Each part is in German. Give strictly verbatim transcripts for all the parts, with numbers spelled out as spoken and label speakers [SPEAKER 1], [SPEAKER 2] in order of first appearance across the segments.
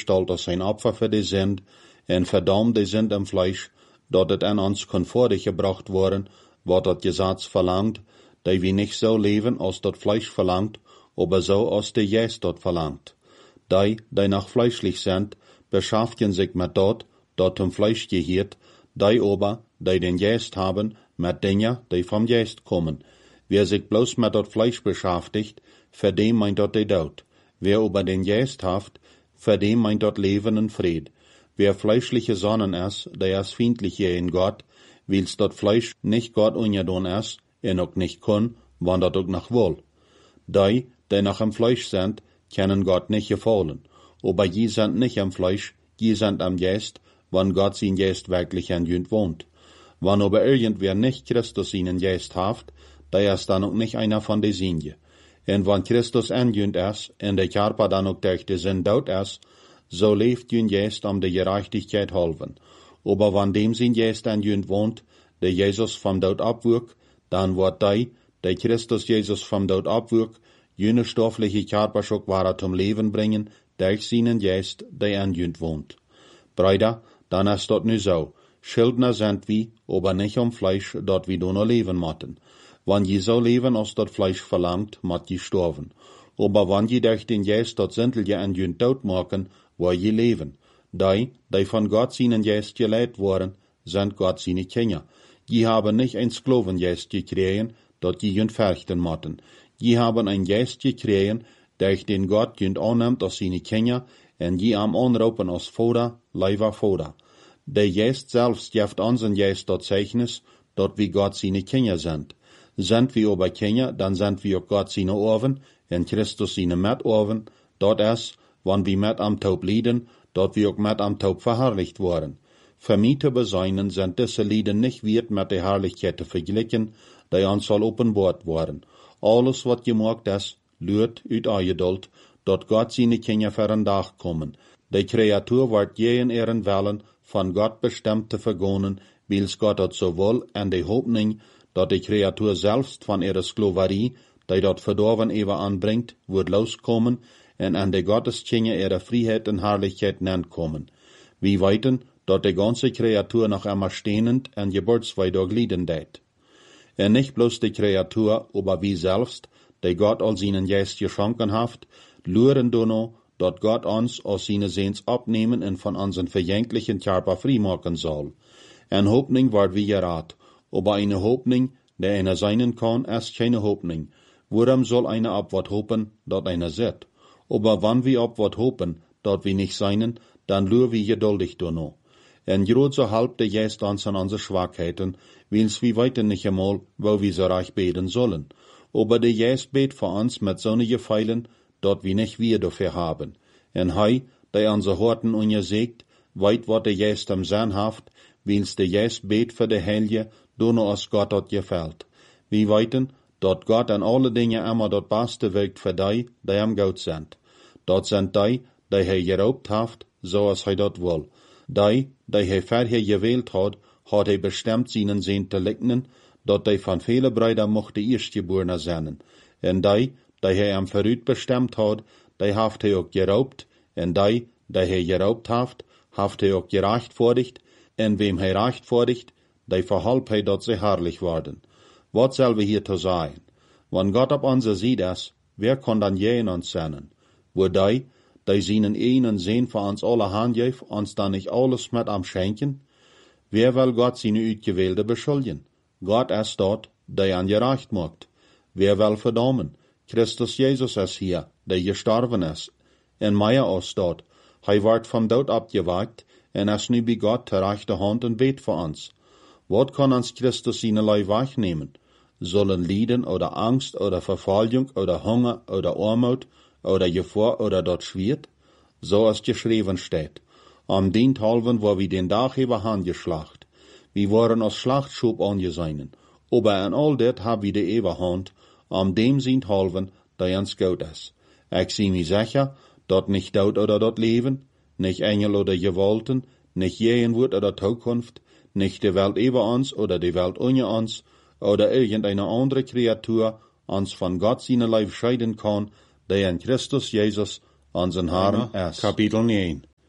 [SPEAKER 1] gestalt als een Opfer für die Sünd, en verdammt die Sünd im Fleisch, dat het an ons konfordig gebracht worden, wat dat Gesetz verlangt, dat wir nicht so leben, als dat Fleisch verlangt, aber so, als der Geist dat verlangt. Die, die nach fleischlich sind, beschäftigen sich mit dat, dat zum Fleisch gehört, die aber, die den Geist haben, mit Dingen, die vom Geist kommen. Wer sich bloß mit dat Fleisch beschäftigt, für den meint dat die Tod. Wer aber den Geist haft, für den meint dat Leben und Fried. Wer fleischliche Sonnen ist, der ist feindlich in Gott, weil's dat Fleisch nicht Gott ungedon ist, en auch nicht kann, wann dat auch noch will. Die, die nach dem Fleisch sind, können Gott nicht gefallen. Aber die sind nicht am Fleisch, die sind am Geist, wann Gott sein Geist wirklich in jünd wohnt. Wann aber irgendwer nicht Christus seinen Geist haft, der ist dann auch nicht einer von den Sinje. Und wenn Christus in jünd ist, und der Körper dann auch durch die Sinn dort ist, so lebt jünd Geist um die Gerechtigkeit halben. Aber wenn dem sein Geist in jünd wohnt, der Jesus vom Tod abwirkt, dann wird die, der Christus Jesus vom Tod abwirkt, jene stoffliche Körperschock wahre zum Leben bringen, durch seinen Geist, der in jünd wohnt. Brüder, dann ist dort nu so. Schuldner sind wir, aber nicht um Fleisch, dort wir nur leben motten. Wenn je so leben, als dort Fleisch verlangt, mott je sterben. Aber wenn je durch den Geist dort Sintel je in jünd tot machen, wo je leben. Die, die von Gott seinen Geist geleitet worden, sind Gott seine Kinder. Die haben nicht ein Sklavengeist gekriegen, dort die jünd verrichten motten. Die haben ein Geist gekriegen, durch den Gott jünd annimmt als seine Kinder, en die am anroepen als Vater, Leiva Vater. Der Geist selbst geeft ons een Geist dat Zeichnis, dat wir Gott seine Kinder sind. Sind wir aber Kinder, dann sind wir auch Gott seine Orven, en Christus seine Mitorven, dort ist, wann wir mit am Taub lieden, dort wir auch mit am Taub verherrlicht worden. Für mich zu beseinen sind diese Lieden nicht wert mit der Herrlichkeit zu vergleichen, die uns soll offenbart worden. Alles, was gemacht ist, lürt uit Eingeduld, dat Gott seine Kinder für einen Tag kommen. Die Kreatur wird je in ihren Wellen von Gott bestimmt zu vergonnen, weil's Gott hat sowohl an die Hoffnung, dat die Kreatur selbst von ihrer Sklaverie, die dort verdorben ewer anbringt, wird loskommen, en an die Gotteskinder ihre Freiheit und Herrlichkeit nennt kommen. Wir weiten, dat die ganze Kreatur noch einmal stehnend en Geburtsweidog lieden deit. En nicht bloß die Kreatur, aber wir selbst, die Gott all seinen Geist geschenken haft, luren dono, dat Gott uns aus seine Sehns abnehmen und von unseren verjänglichen Körper frei machen soll. En Hoffnung wird wie gerat, aber eine Hoffnung, der einer sein kann, ist keine Hoffnung. Worum soll einer ab wat hoffen, dat einer sieht? Aber wann wir ab wat hoffen, dat wir nicht seinen, dann lur wir geduldig dono. En grad so halb der Geist uns an unsere Schwachheiten, weil's wir weiten nicht einmal, wo wir so reich beten sollen. Aber der Geist bet für uns mit so ne Gefeilen, dat wir nicht wir dafür haben. En hei, der unsere Horten ungesegt, weit wat der Geist am Sinn haft, weil's der Geist bet für der Helge, dono als Gott dat gefällt. Wir weiten, dat Gott an alle Dinge immer dat Beste wirkt für die, die am Gott sind. Dat sind die, die er geraubt haft, so als er dat will. Die, die er vorher gewählt hat, hat er bestimmt seinen Sehn zu legnen, dat die von vielen Brüdern mochte Erstgeborene sein. En die, die er am Verrüt bestimmt hat, die haft er auch geraubt, en die, die er geraubt haft, haft er auch gerechtfertigt, en wem er rechtfertigt, die verhalb er, dat sie herrlich werden. Was soll wir hier zu sagen? Wenn Gott auf unserer Seite ist, wer kann dann je in uns sein? Wo die, die seinen einen Sehn für uns alle handgeeft, uns dann nicht alles mit am schenken? Wer will Gott seine Uitgewählte beschuldigen? Gott ist dort, der an gerecht macht. Wer will verdammen? Christus Jesus ist hier, der gestorben ist. En Meier ist dort. Er wird vom Tod abgewagt, en ist nu bei Gott der rechte Hand und bet für uns. Was kann uns Christus seine Leib wegnehmen? Sollen Leiden oder Angst oder Verfolgung oder Hunger oder Armut oder Gefahr oder dort schwert? So als geschrieben steht. Am Diensthalben war wir den Tag über handgeschlacht. Wir waren als Schlachtschub angesehen. Aber in all das haben wir die Eberhand, am dem sind halben, der uns gut ist. Ich sehe mir sicher, dort nicht Tod oder dort Leben, nicht Engel oder Gewalten, nicht Gegenwart oder Zukunft, nicht die Welt über uns oder die Welt ohne uns, oder irgendeine andere Kreatur uns von Gott seine Leib scheiden kann, der in Christus Jesus, unseren Herrn, ist. Kapitel neun.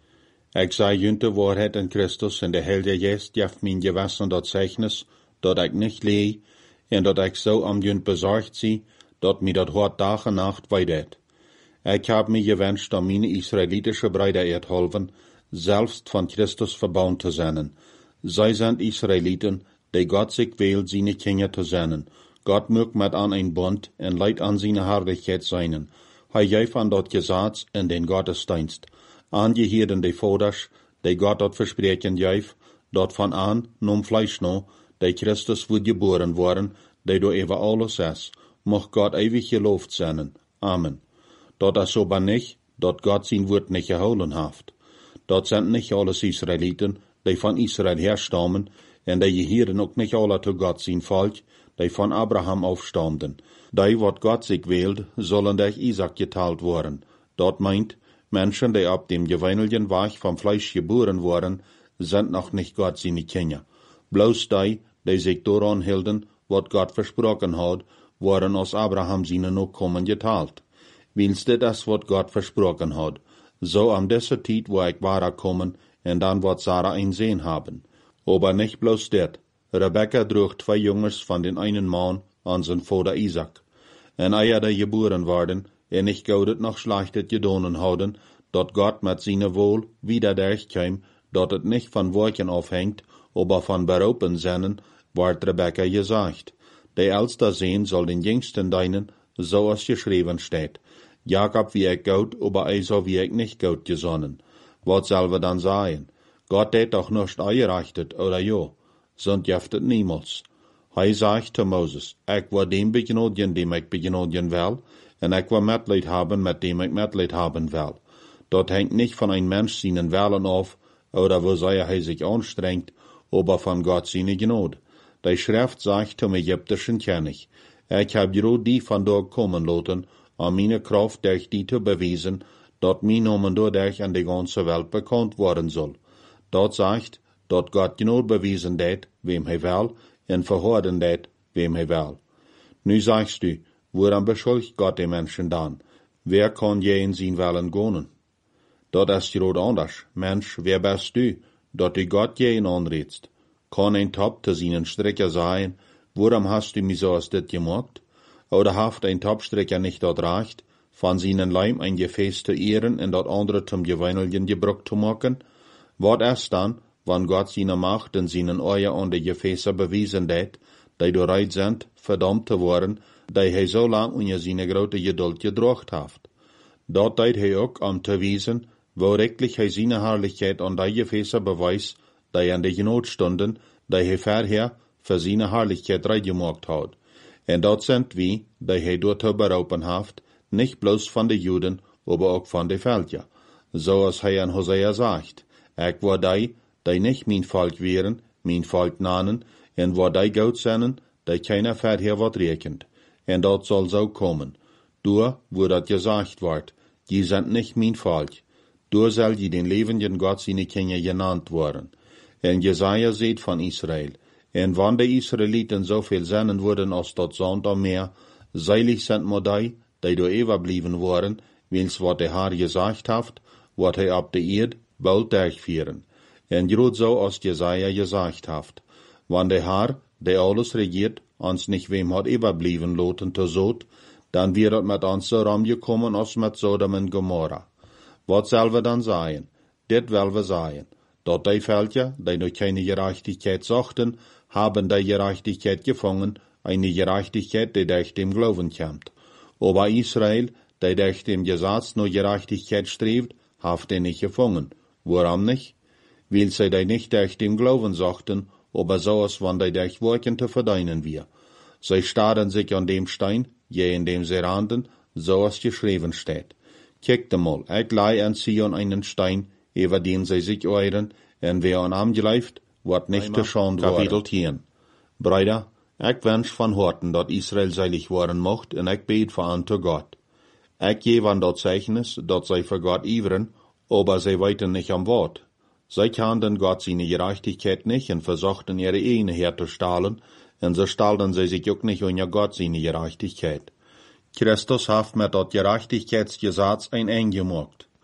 [SPEAKER 1] Ik zei junte waarheid in Christus en de Heilige Geest geeft mijn gewissen dat Zeichnis, dat ik niet lee, en dat ik zo am junt bezorgd zie, dat mij dat hart dag en nacht weidet. Ik heb me gewünscht, om mijn israelitische Brüder uitholven, selbst van Christus verbound te zijn. Zij zijn Israeliten, die God zich wil zijn Kinder te zijn. God mögt met aan een bond en leidt aan zijn herrlichkeit zijn. Hij geeft aan dat gezag in den Gottesdienst. Aangeheerden de Voders, die God dat verspreken geeft, dat van aan, nom Fleisch no, die Christus wordt geboren worden, die door over alles is, mocht God ewig geloofd zijn. Amen. Dat is aber nicht, dat God zijn woord niet gehouden heeft. Dat zijn niet alles Israeliten, die van Israël herstammen, en die gehören ook niet alle zu God zijn volk, die van Abraham aufstammten. Die, wat God zich wilt, zullen durch Isaac geteilt worden. Dat meint, Menschen, die ab dem gewöhnlichen Weg vom Fleisch geboren worden, sind noch nicht Gott seine Kinder. Bloß die, die sich daran hielten, wat Gott versprochen hat, waren aus Abraham seine Nachkommen geteilt. Wils dit das, wat Gott versprochen hat, so am dieser Zeit, wo ich war kommen, en dann wat Sarah einsehen haben. Aber nicht bloß dit. Rebecca droeg zwei Jungs von den einen Mann an sein Vater Isaac. En eier die geboren worden, en ich goudet noch schlechtet gedonen houden, dat Gott mit seiner Wohl wieder durchkäm, dat het nicht von Worken aufhängt, aber von Beropen sinnen, ward Rebecca gesagt. Der älster Sehn soll den jüngsten deinen, so als geschrieben steht. Jakob wie ich gut, aber Esau wie ich nicht gut gesonnen. Was soll wir dann sagen? Gott hat doch nicht eingerechnet, oder jo? Sind jeftet niemals. Hij sagt zu Moses, ich war dem begnodigen, dem ich begnodigen will, en ich war Mitleid haben, mit dem ich Mitleid haben will. Dat hängt nicht von ein Mensch seinen Willen auf, oder wo sei er sich anstrengt, aber von Gott seine Gnade. Die Schrift sagt zum ägyptischen König, ich hab dir die von dort kommen lassen, um meine Kraft durch die zu beweisen, dat mein Name dadurch an die ganze Welt bekannt worden soll. Dat sagt, dat Gott Gnade beweisen det, wem hij will, en verhorden det, wem hij will. Nu sagst du, woran beschuldigt Gott die Menschen dann? Wer kann je in sein Willen gehen? Dat is groot anders. Mensch, wer bist du, dat du Gott je in anredst? Kann ein Top zu seinen Stricker sein, worum hast du mich so als dit gemacht? Oder haft ein Topstricker nicht dort recht, von seinen Leim ein Gefäß zu ehren und dort andere zum gewöhnlichen Gebrauch zu machen? Wat ist dann, wann Gott seine Macht in seinen Eier an die Gefäße bewiesen hat, die bereit sind, verdammt zu werden, die hij so lang unter seine große Geduld gedrocht hat? Dat deed hij ook om te wiesen, wo rechtlich hij seine Herrlichkeit an die Gefäße beweist, die an die Genot stunden, die hij vorher für seine Herrlichkeit reingemacht hat. En dat sind wie, die hij dort beroepen heeft, nicht bloß von den Juden, aber auch von den Völkern. So als hij an Hosea sagt, ich war die, die nicht mein Volk wären, mein Volk nannen, en war die Gott sennen, die keiner vorher wat rekent. En dat soll so kommen. Du, wo dat gesagt wird, die sind nicht mein Volk. Du soll je den lebenden Gott seine Kinder genannt worden. En Jesaja seht von Israel. En wann die Israeliten so viel sennen wurden als dat Sand am Meer, seilig sind mo die, die do überblieben worden, wils wat der Herr gesagt haft, wat hij ab der Erd bald durchführen. En groot so als Jesaja gesagt haft. Wann der Herr, der alles regiert, uns nicht wem hat überblieben loten to Sod, dann wird het mit uns so rumgekommen als mit Sodom und Gomorra. Wat soll wir dann sagen? Dit will wir sagen, dat die Völker, die durch keine Gerechtigkeit suchten, haben die Gerechtigkeit gefangen, eine Gerechtigkeit, die durch dem Glauben kommt. Aber Israel, die durch dem Gesetz nur Gerechtigkeit strebt, hat die nicht gefangen. Warum nicht? Weil sie die nicht durch dem Glauben suchten, aber so als wenn die durch Worken zu verdienen wir. Sie starren sich an dem Stein, je in dem sie randen, so als geschrieben steht. Kijkt mal, ich leih an Sion einen Stein, über den sie sich euren, en wer an am geleift, wird nicht geschont worden. Kapitel zehn. Brüder, ich wünsch von Horten, dat Israel seilig worden mocht, en ich bete vor an zu Gott. Ich gebe an dat Zeichnis, dat sie für Gott iveren, aber sie weiten nicht am Wort. Sie kannten Gott seine Gerechtigkeit nicht und versuchten ihre Ehe herzustahlen, und so stahlten sie sich auch nicht unter Gott seine Gerechtigkeit. Christus hat mit dat Gerechtigkeitsgesetz ein Ende gemacht.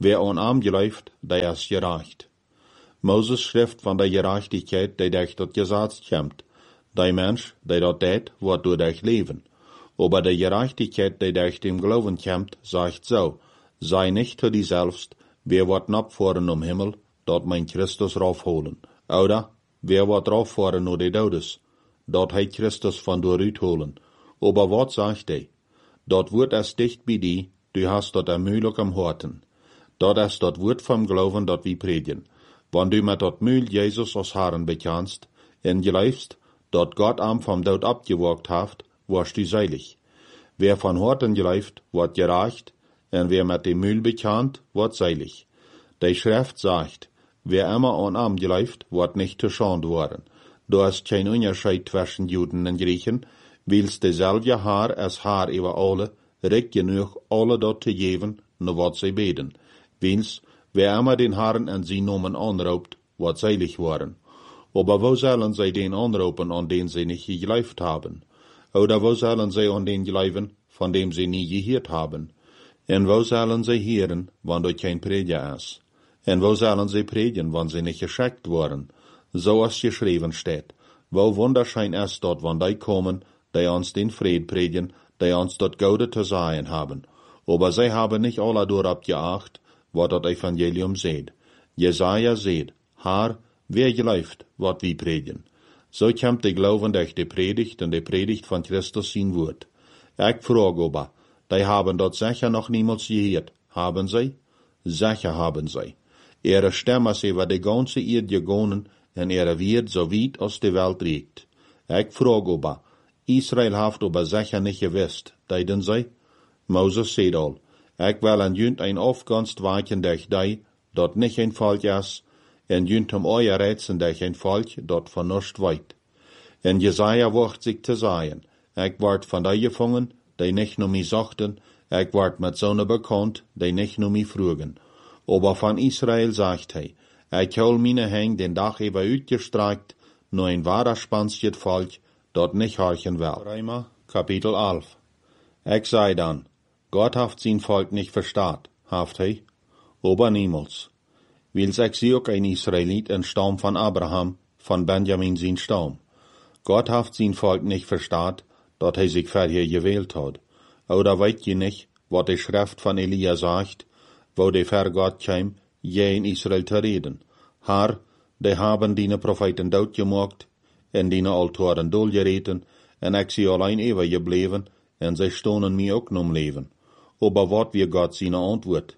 [SPEAKER 1] wer onarm geläuft, der ist gerecht. Moses schrift van der Gerechtigkeit, die durch das Gesetz kommt. Der Mensch, der dort tät, wird durch leben. Aber die Gerechtigkeit, die durch dem Glauben kommt, sagt so, sei nicht zu dir selbst, wer wird abfahren um Himmel, dort mein Christus raufholen. Oder, wer wird rauffahren nur die Todes, dort heit Christus von dort holen. Aber was sagt er? Dort wird es dicht bei dir, du hast dort ermühlich am Horten. Dort ist dort Wort vom Glauben, dort wie predigen. Wenn du mit dort Mühl Jesus als Herrn bekennst, und glaubst, dort Gott am vom Tod abgewagt haft, wirst du selig. Wer von Horten glaubt, wird gerecht, und wer mit dem Mühl bekannt, wird selig. Die Schrift sagt, wer immer an am glaubt, wird nicht zu Schande worden. Da ist kein Unterschied zwischen Juden und Griechen, weil's derselbe Haar als Haar über alle, recht genug alle dort zu geben, nur wat sie beten. Weil's, wer immer den Herrn an sie Namen anraubt, wird selig worden. Aber wo sollen sie den anrauben, an den sie nicht geglaubt haben? Oder wo sollen sie an den glauben, von dem sie nie gehört haben? Und wo sollen sie hören, wenn dort kein Prediger ist? Und wo sollen sie predigen, wenn sie nicht geschickt worden? So als geschrieben steht. Wo wunderschein ist dort, wenn die kommen, die uns den Fried predigen, die uns dort Gaude zu sagen haben. Aber sie haben nicht alle dort geacht, was das Evangelium seht. Jesaja seht, Herr, wer glaubt, wat wie predigen. So kommt die Glauben durch die Predigt und die Predigt von Christus sein Wort. Ich frage aber, die haben dort sicher noch niemals gehört. Haben sie? Sicher haben sie. Ihre Stimme ist über die ganze Erde gegangen und ihre Wert so weit aus der Welt reicht. Ich frage aber, Israel haft aber sicher nicht gewusst, deiden sie? Moses sagt all, ich will an jünt ein aufganst weichen durch die, dort nicht ein Volk ist, en jünt um euer Rätseln durch ein Volk, dort von nicht weit. En Jesaja wacht sich zu sagen, ich ward von die gefangen, die nicht nur mich sagten, ich ward mit Sonne bekannt, die nicht nur mich frugen. Aber von Israel sagt er, ich hol meine Hänge den Dach über uitgestreckt, nur ein wahrer spannsches Volk, dort nicht horchen will. Römer, Kapitel elf. Ich sei dann, Gott haft sein Volk nicht verstaat, haft er, aber niemals. Weil's ich sie auch ein Israelit, ein Stamm von Abraham, von Benjamin sein Stamm. Gott haft sein Volk nicht verstaat, dort er sich vorher gewählt hat. Oder weit je nicht, wat die Schrift von Elia sagt, wo der Herr Gott kam, je in Israel zu reden. Herr, die haben deine Propheten dood gemacht, en deine Altoren doodgereten, en ich sie allein ewig gebleven, en sie stonen mir auch nom Leben. Aber wat wir Gott seine Antwort?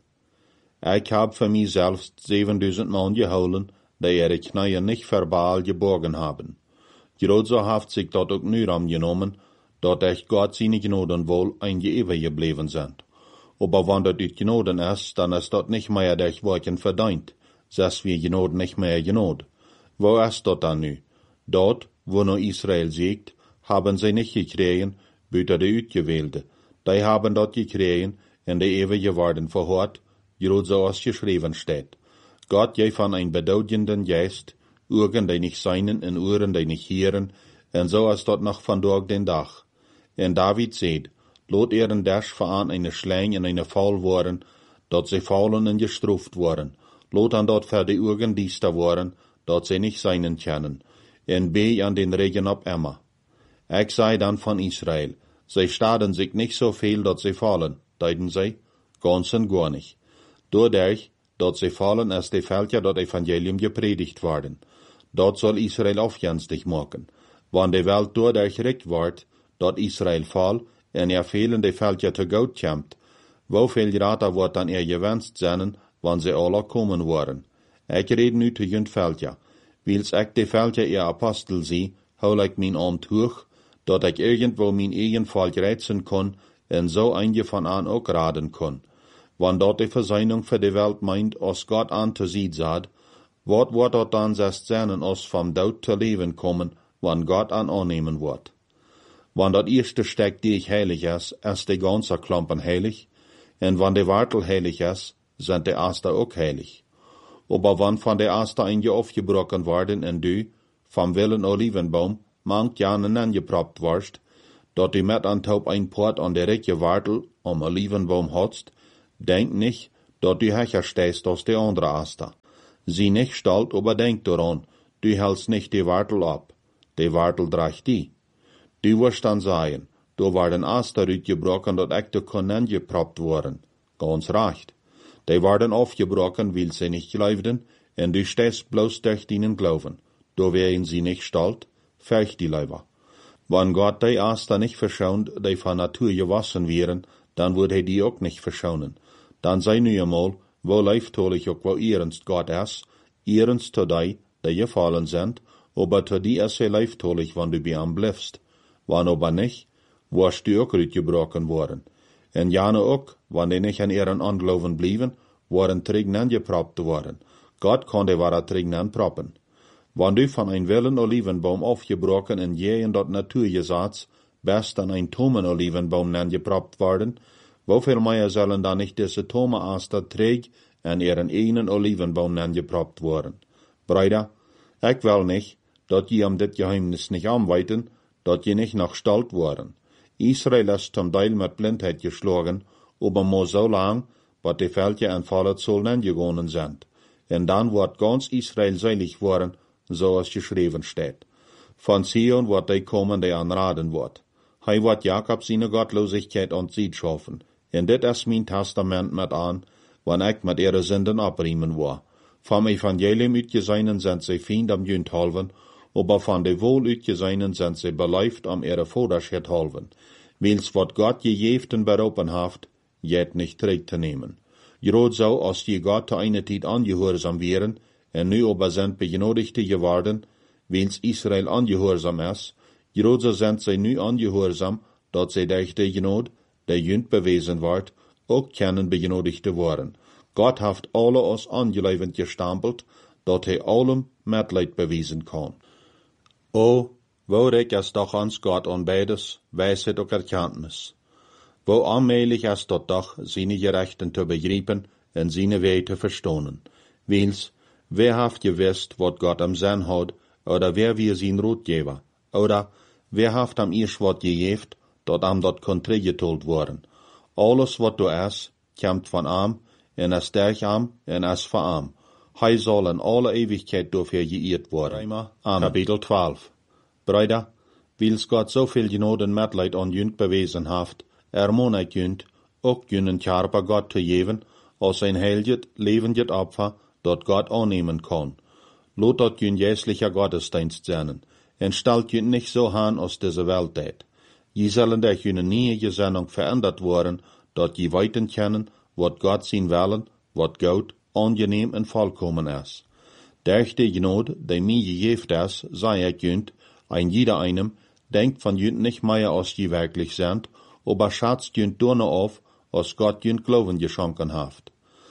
[SPEAKER 1] Ich hab für mich selbst siebentausend Mann geholen, die ihre Knie nicht verbal geborgen haben. Gerade so haft sich dort auch nur angenommen, dort echt Gott seine Gnoden wohl eingeewig geblieben sind. Aber wenn dort die Gnoden ist, dann ist dort nicht mehr durch Worten verdient, dass wir Gnoden nicht mehr Gnod. Wo ist dort dann nu? Dort, wo nur Israel siegt, haben sie nicht gekriegen, büter die Utgewählte. Die haben dort gekriegen, in der ewige Worden verhört, gerade so als geschrieben steht. Gott je von ein bedeutenden Geist, Augen, die nicht seinen, und Ohren, die nicht hören, und so als dort noch von durch den Dach. Und David seht, lot ihren Dash veran eine Schläng und eine Fall worden, dort sie fallen und gestruft worden. Lot an dort für die Augen diester worden, dort sie nicht seinen kennen. Und beh an den Regen ab Emma. Ich sei dann von Israel, sie staden sich nicht so viel, dort sie fallen, deuten sie, ganz und gar nicht. Dadurch, dort sie fallen, ist die Völker dort Evangelium gepredigt worden. Dort soll Israel aufjenstig machen. Wann die Welt dadurch recht wird, dort Israel fall, en er fehlende Völker zu Gott kommt, wo viel rater wird dann er gewünscht sein, wann sie alle kommen waren. Ich rede nu zu jünt Völker. Weil's ich die Völker ihr Apostel sie, hol ich mein Amt hoch, dort ich irgendwo mein eigen Volk reizen kann, en so einige von an auch raden kann. Wann dort die Versöhnung für die Welt meint, als Gott an zu sieht sagt, wat wird dort dann erst sein, als vom Tod zu leben kommen, wann Gott an annehmen wird. Wann dat erste Steck dich heilig ist, ist die ganze Klumpen heilig, und wann die Wartel heilig ist, sind die Aster auch heilig. Aber wann von der Aster einige aufgebrochen worden und du, vom wilden Olivenbaum, manch Jahren angeproppt warst, dort die mit an Taub ein Port an der rechte Wartel am Olivenbaum hatst, denk nicht, dat du hecher stehst als de andere Aster. Sie nicht stalt, aber denk daran, du hältst nicht die Wartel ab. Die Wartel dracht die. Du wirst dann sagen, du war den Aster uitgebrochen, dat ek de Konen gepropt worden. Ganz recht. Die waren aufgebrochen, weil sie nicht glaubten, en du stehst bloß durch ihnen glauben. Da wären sie nicht stalt, feucht die Leiber. Wenn Gott die Aster nicht verschont, die von Natur gewassen wären, dann würde er die auch nicht verschonen. Dann sei nu einmal, wo leiftolig auch wo ernst Gott ist, ernst zu die, die gefallen sind, aber zu die ist er leiftolig, wenn du bei ihm bleibst. Wenn aber nicht, wirst du auch uitgebrochen worden. En jane ook, wenn die nicht an ihren Anglauben blieben, waren Trägnen geprobt worden. Gott konnte wahre Trägnen proppen. Wenn du von ein wilden Olivenbaum aufgebrochen in je in dort Naturgesetz, best an ein tomen Olivenbaum nen geprobt worden, wofür mehr sollen dann nicht diese tome Aster träg an ihren einen Olivenbaum nen geprobt worden? Brüder, ich will nicht, dat je um dit Geheimnis nicht anweiten, dat je nicht noch stalt worden. Israel ist zum Teil mit Blindheit geschlagen, aber mo so lang, wat die Völker entfallet sollen gegangen sind. Und dann wird ganz Israel selig worden, so als geschrieben steht. Von Zion wird die kommen, die anraten wird. Hij wird Jakob seine Gottlosigkeit und Sied schaffen. Und dit ist mein Testament mit an, wann ich mit ihre Sünden abriemen war. Vom Evangelium uitgeseinen sind sie Feind am Jünd halven, aber von de wohl uitgeseinen sind sie beleift am ihre Vorderschritt halven. Wils wat Gott gejeften beropen haft, jet nicht trägt zu nehmen. Grad so, als die Gott zu einer Zeit angehorsam wären, en nu aber sind begenodigte geworden, wils Israel angehorsam ist, grad so sind sie nu angehorsam, dat sie durch die Genod, der Jünd bewiesen wird, auch kennen begenodigte worden. Gott haft alle aus angelevend gestampelt, dat hij allem Mitleid bewiesen kann. O, wo reik es doch ans Gott an beides, Weisheit und Erkenntnis. Wo allmählich ist dort doch, seine Gerechten zu begreifen und seine Wege zu verstehen. Wils, wer haft gewusst, wat Gott am Sinn hat, oder wer wir sein Rotgeber, oder wer haft am erst wat gejeft, dat am dort kontri getult worden. Alles wat du es, kommt von am, en es durch am, en es von am. Hij soll in alle Ewigkeit dafür geehrt worden. Amen. Kapitel zwölf. Brüder, wils Gott so viel Genot und Mitleid an Jünd bewiesen haft, ermahne ich Jünd, auch jünden Körper Gott zu geben, als ein heiliges, lebendes Opfer, dat Gott annehmen kann. Lot dat jünd jässlicher Gottesdienst sein, en stellt jünd nicht so han, als diese Welt tät. Je sollen durch jüne nie Gesinnung verändert worden, dat je weiten kennen, wat Gott sein Willen, wat gut, angenehm und vollkommen ist. Durch die Genot, die mir gegeben ist, sei ich jünd, ein jeder einem, denkt von jünd nicht mehr, als je wirklich sind, aber schatzt jünd nur auf, als Gott jünd Glauben geschenken haft.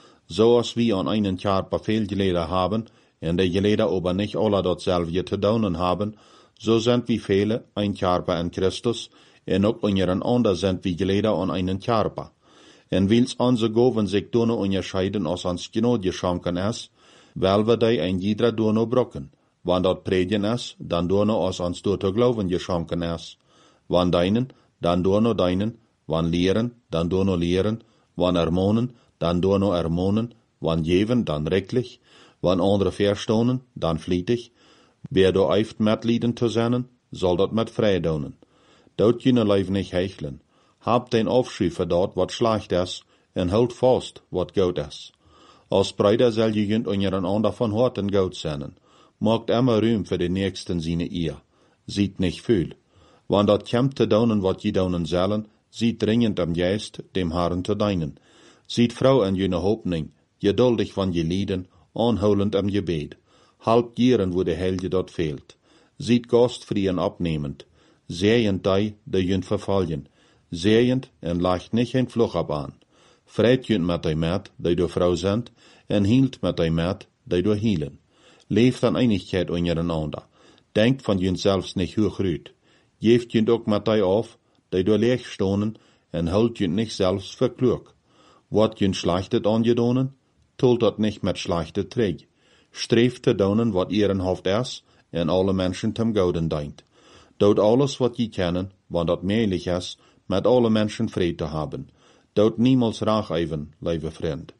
[SPEAKER 1] So als wir an einen Körper viel Geleder haben, und die Geleder aber nicht alle dasselbe zu tun haben, so sind wir viele ein Körper in Christus, und auch unseren anderen sind wir Geleder an einen Körper. Und wils unsere Gaben sich dünne unterscheiden, als uns Genot geschenken ist, weil wir die ein jeder dünne brocken. Wann dort predigen ist, dann dünne als uns dort Glauben geschenken ist. Wann deinen, dann dünne deinen, wann lehren, dann dünne lehren, wann ermahnen, dann dünne ermahnen, wann geben, dann rechtlich, wann andere verstonen, dann flietig. Wer du eift mitlieden zu sein, soll dort mit frei donen. Dort jene Leib nicht hecheln. Hab den Aufschrei für dort, wat schlecht ist, en halt fast, wat gut ist. Als Brüder soll je jünd untereinander von Horten gut sein. Macht immer Ruhm für den Nächsten seine Ehe. Sieht nicht viel. Wann dat kämmt zu donen, wat je donen sollen, sieht dringend am Geist, dem Herrn zu deinen. Sieht Frau in jene Hoffnung, geduldig von je Lieden, anholend am Gebet. Halb gieren, wo der Helge dort fehlt. Sieht Gastfrieden abnehmend. Sehend die, die jünd verfallen. Sehend en leicht nicht ein Fluch ab an. Freit jünd mit die Met, die du Frau sind, en hielt mit die Met, die du hielen. Leeft an Einigkeit untereinander. Denkt von jünd selbst nicht hochrüt. Geeft jünd auch mit die auf, die du leeg stonen, en hult jünd nicht selbst für klug. Wat jünd schlechtet angedonen, tult dat nicht mit schlechte Träg. Streeft te donen, wat ihren Hoft ist, en alle Menschen zum Gouden deint. Dout alles, wat je kennen, wann dat möglich ist, mit alle Menschen Frieden zu haben. Dout niemals racheven, lieve Freund.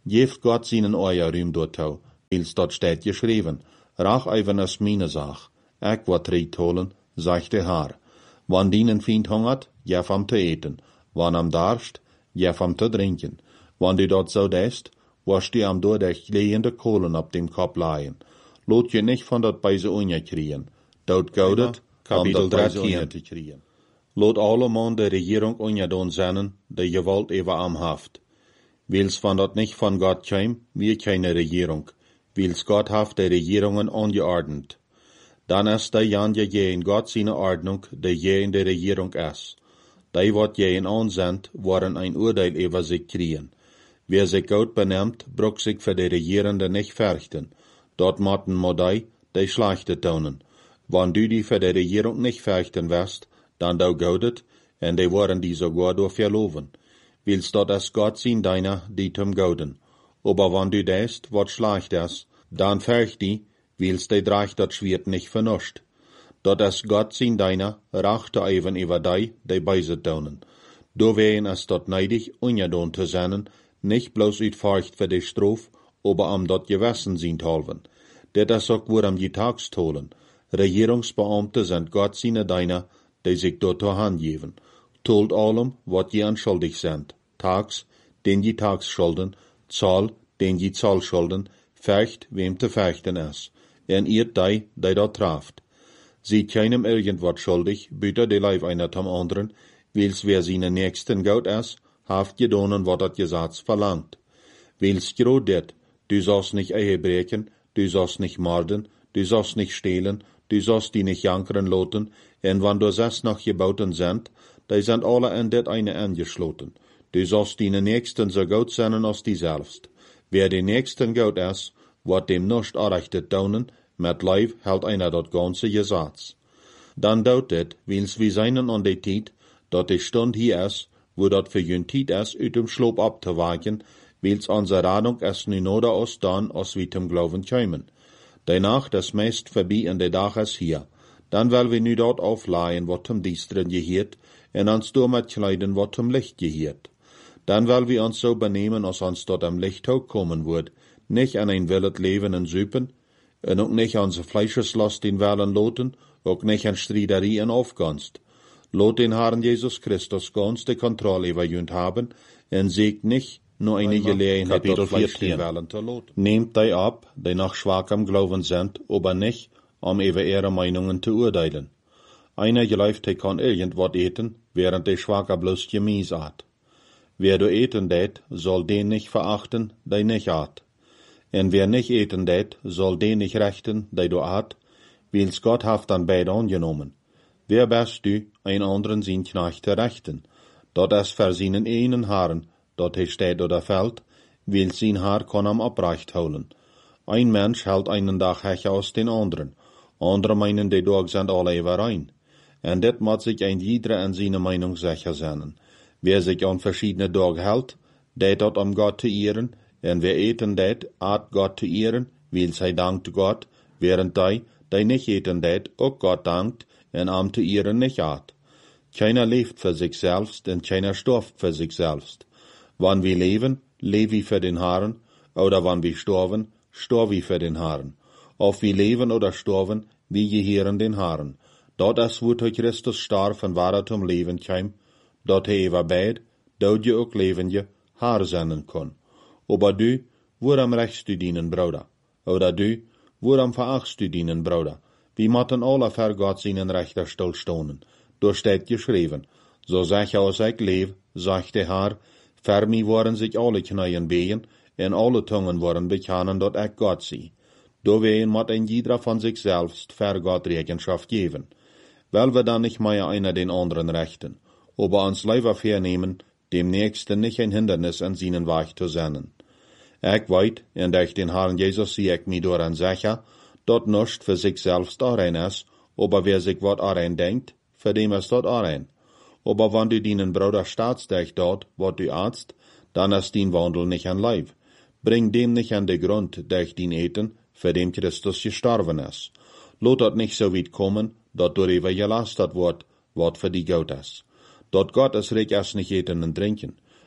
[SPEAKER 1] Geeft Gott seinen euer Rühm dort tau, wils dort steht geschrieben, rach even as meine Sach, ek wat riet holen, sagt der Herr. Wann dienen Feind hungert, gef am te eten, wann am darst, gef am te drinken. Wann du dort so dest, wasch die am door der glehende Kohlen ab dem Kopf leihen. Lot je nicht von dort beise unja kriegen. Dort gaudet, Kapitel dreizehn te kriegen. Lot allemal de Regierung unja don sennen, de gewalt ewa am haft. Wils van dort nicht von Gott käm, wie keine Regierung. Wils Gott haft de Regierungen ongeordnet. Dan is de jan je je in Gott seine Ordnung, de je in de Regierung is. Die wat je in aanzendt, worden ein Urteil über sich kriegen. Wer sich gut benimmt, bruch sich für die Regierende nicht fürchten. Dort motten modei, die Schlechte tun. Wann du die für die Regierung nicht fürchten wirst, dann du gaudet, en die worden die sogar durch verloven. Willst dort as Gott sein deiner, die zum gauden. Aber wann du dest, wat schlecht is, dann fürcht die, willst die dreich dort schwert nicht vernuscht. Dort as Gott sein deiner, rachte even über die, die beise tun. Do wehen es dort neidig, unjadon zu sein, nicht bloß uit Furcht für die Strof, aber am dort gewessen sind halven. Det is auch wo am die Tags tolen. Regierungsbeamte sind Gott seine Deiner, die sich dort zur Hand geben. Tolt allem, wat je anschuldig sind. Tags, den je Tags schulden, Zahl, den je Zahl schulden, fecht, wem te fechten is. En ihr die, die dort traft. Sieht keinem irgendwas schuldig, büter die Leib einer zum anderen, wils wer seine Nächsten gaut is, haft gedonen, wat dat Gesetz verlangt. Wils grod det, du sollst nicht Ehe brechen, du sollst nicht morden, du sollst nicht stehlen, du sollst die nicht jankeren loten, en wann du sechs noch gebauten sind, die sind alle in det eine angeschloten. Du sollst die Nächsten so gut sein als die selbst. Wer die Nächsten gut is, wat dem nicht arrechtet daunen, mit Leib hält einer dort ganze Gesetz. Dann daut det, wils wie seinen an die Tiet, dort die Stund hier is, wo dort für jün Tiet is, ut dem Schlob abzuwagen, wils unsere Radung es nu noder aus dann, als wie zum Glauben kämen. Danach das meist vorbei in der Dach is hier. Dann will wir nu dort aufleihen, wat zum Diestren gehiert, en ans damit kleiden, wat zum Licht gehiert. Dann will wir uns so benehmen, als uns dort am Licht kommen wird, nicht an ein willet Leben in Süpen, en auch nicht an se Fleischeslast in Wellen loten, auch nicht an Striederie en Aufgunst. Lot den Herrn Jesus Christus ganz die Kontrolle über jünd haben, en siegt nicht, nur eine Gelegenheit, dort Fleisch in Wellen zu loten. Nehmt die ab, die nach schwachem Glauben sind, aber nicht, um über ihre Meinungen zu urteilen. Einer geläuft, der kann irgendwas eten, während der Schwacher bloß Gemies hat. Wer du eten tät, soll den nicht verachten, der nicht hat. En wer nicht eten tät, soll den nicht rechten, der du hat, wils Gott haft an beide angenommen. Wer bist du, ein anderen sin Knechte rechten? Dort es für seinen einen Haaren, dort he steht oder fällt, wils sein Haar kann am abreicht holen. Ein Mensch hält einen Tag hecher aus den anderen, andere meinen, die Tag sind alle überein. En det moet sich ein jeder an seine Meinung sicher sein. Wer sich an verschiedene Tage hält, det dort um Gott zu ehren, en wer eten det, at Gott zu ehren, wils hij dankt Gott, während die, die nicht eten det, auch Gott dankt, en am zu ehren nicht at. Keiner lebt für sich selbst, en keiner stirbt für sich selbst. Wann wir leben, leben wir für den Herrn, oder wann wir sterben, sterben wir für den Herrn. Ob wir leben oder sterben, wir gehören den Herrn. Dort ist, wo durch Christus starb und wahre zum Leben kam, dort he ewa beid, dort je auch leben je, Haar senden kann. Aber du, woran rechtst du dienen, Bruder? Oder du, woran verachtst du dienen, Bruder? Wir motten alle für Gott seinen Rechter stillstonen. Dort steht geschrieben, so sicher als ich lebe, sagt der Herr, für mich waren sich alle Kneien behen, en alle Zungen waren bekennen, dort ich Gott sie. Do wehen mot ein jeder von sich selbst für Gott Rechenschaft geben. Weil wir dann nicht mehr einer den anderen rechten, aber uns lieber vernehmen, dem Nächsten nicht ein Hindernis an seinen Weg zu senden. Ich weit, und durch den Herrn Jesus sehe ich mich daran sicher, dort nicht für sich selbst allein ist, aber wer sich wat allein denkt, für dem ist dort allein. Aber wenn du deinen Bruder staatst dich dort, wat du arzt, dann ist dein Wandel nicht an Leib. Bring dem nicht an den Grund, durch den Eten, für dem Christus gestorben ist. Lot dort nicht so weit kommen, dort darüber gelastet wird, wat für die Gott ist. Dort Gott es recht erst nicht eten und trinken.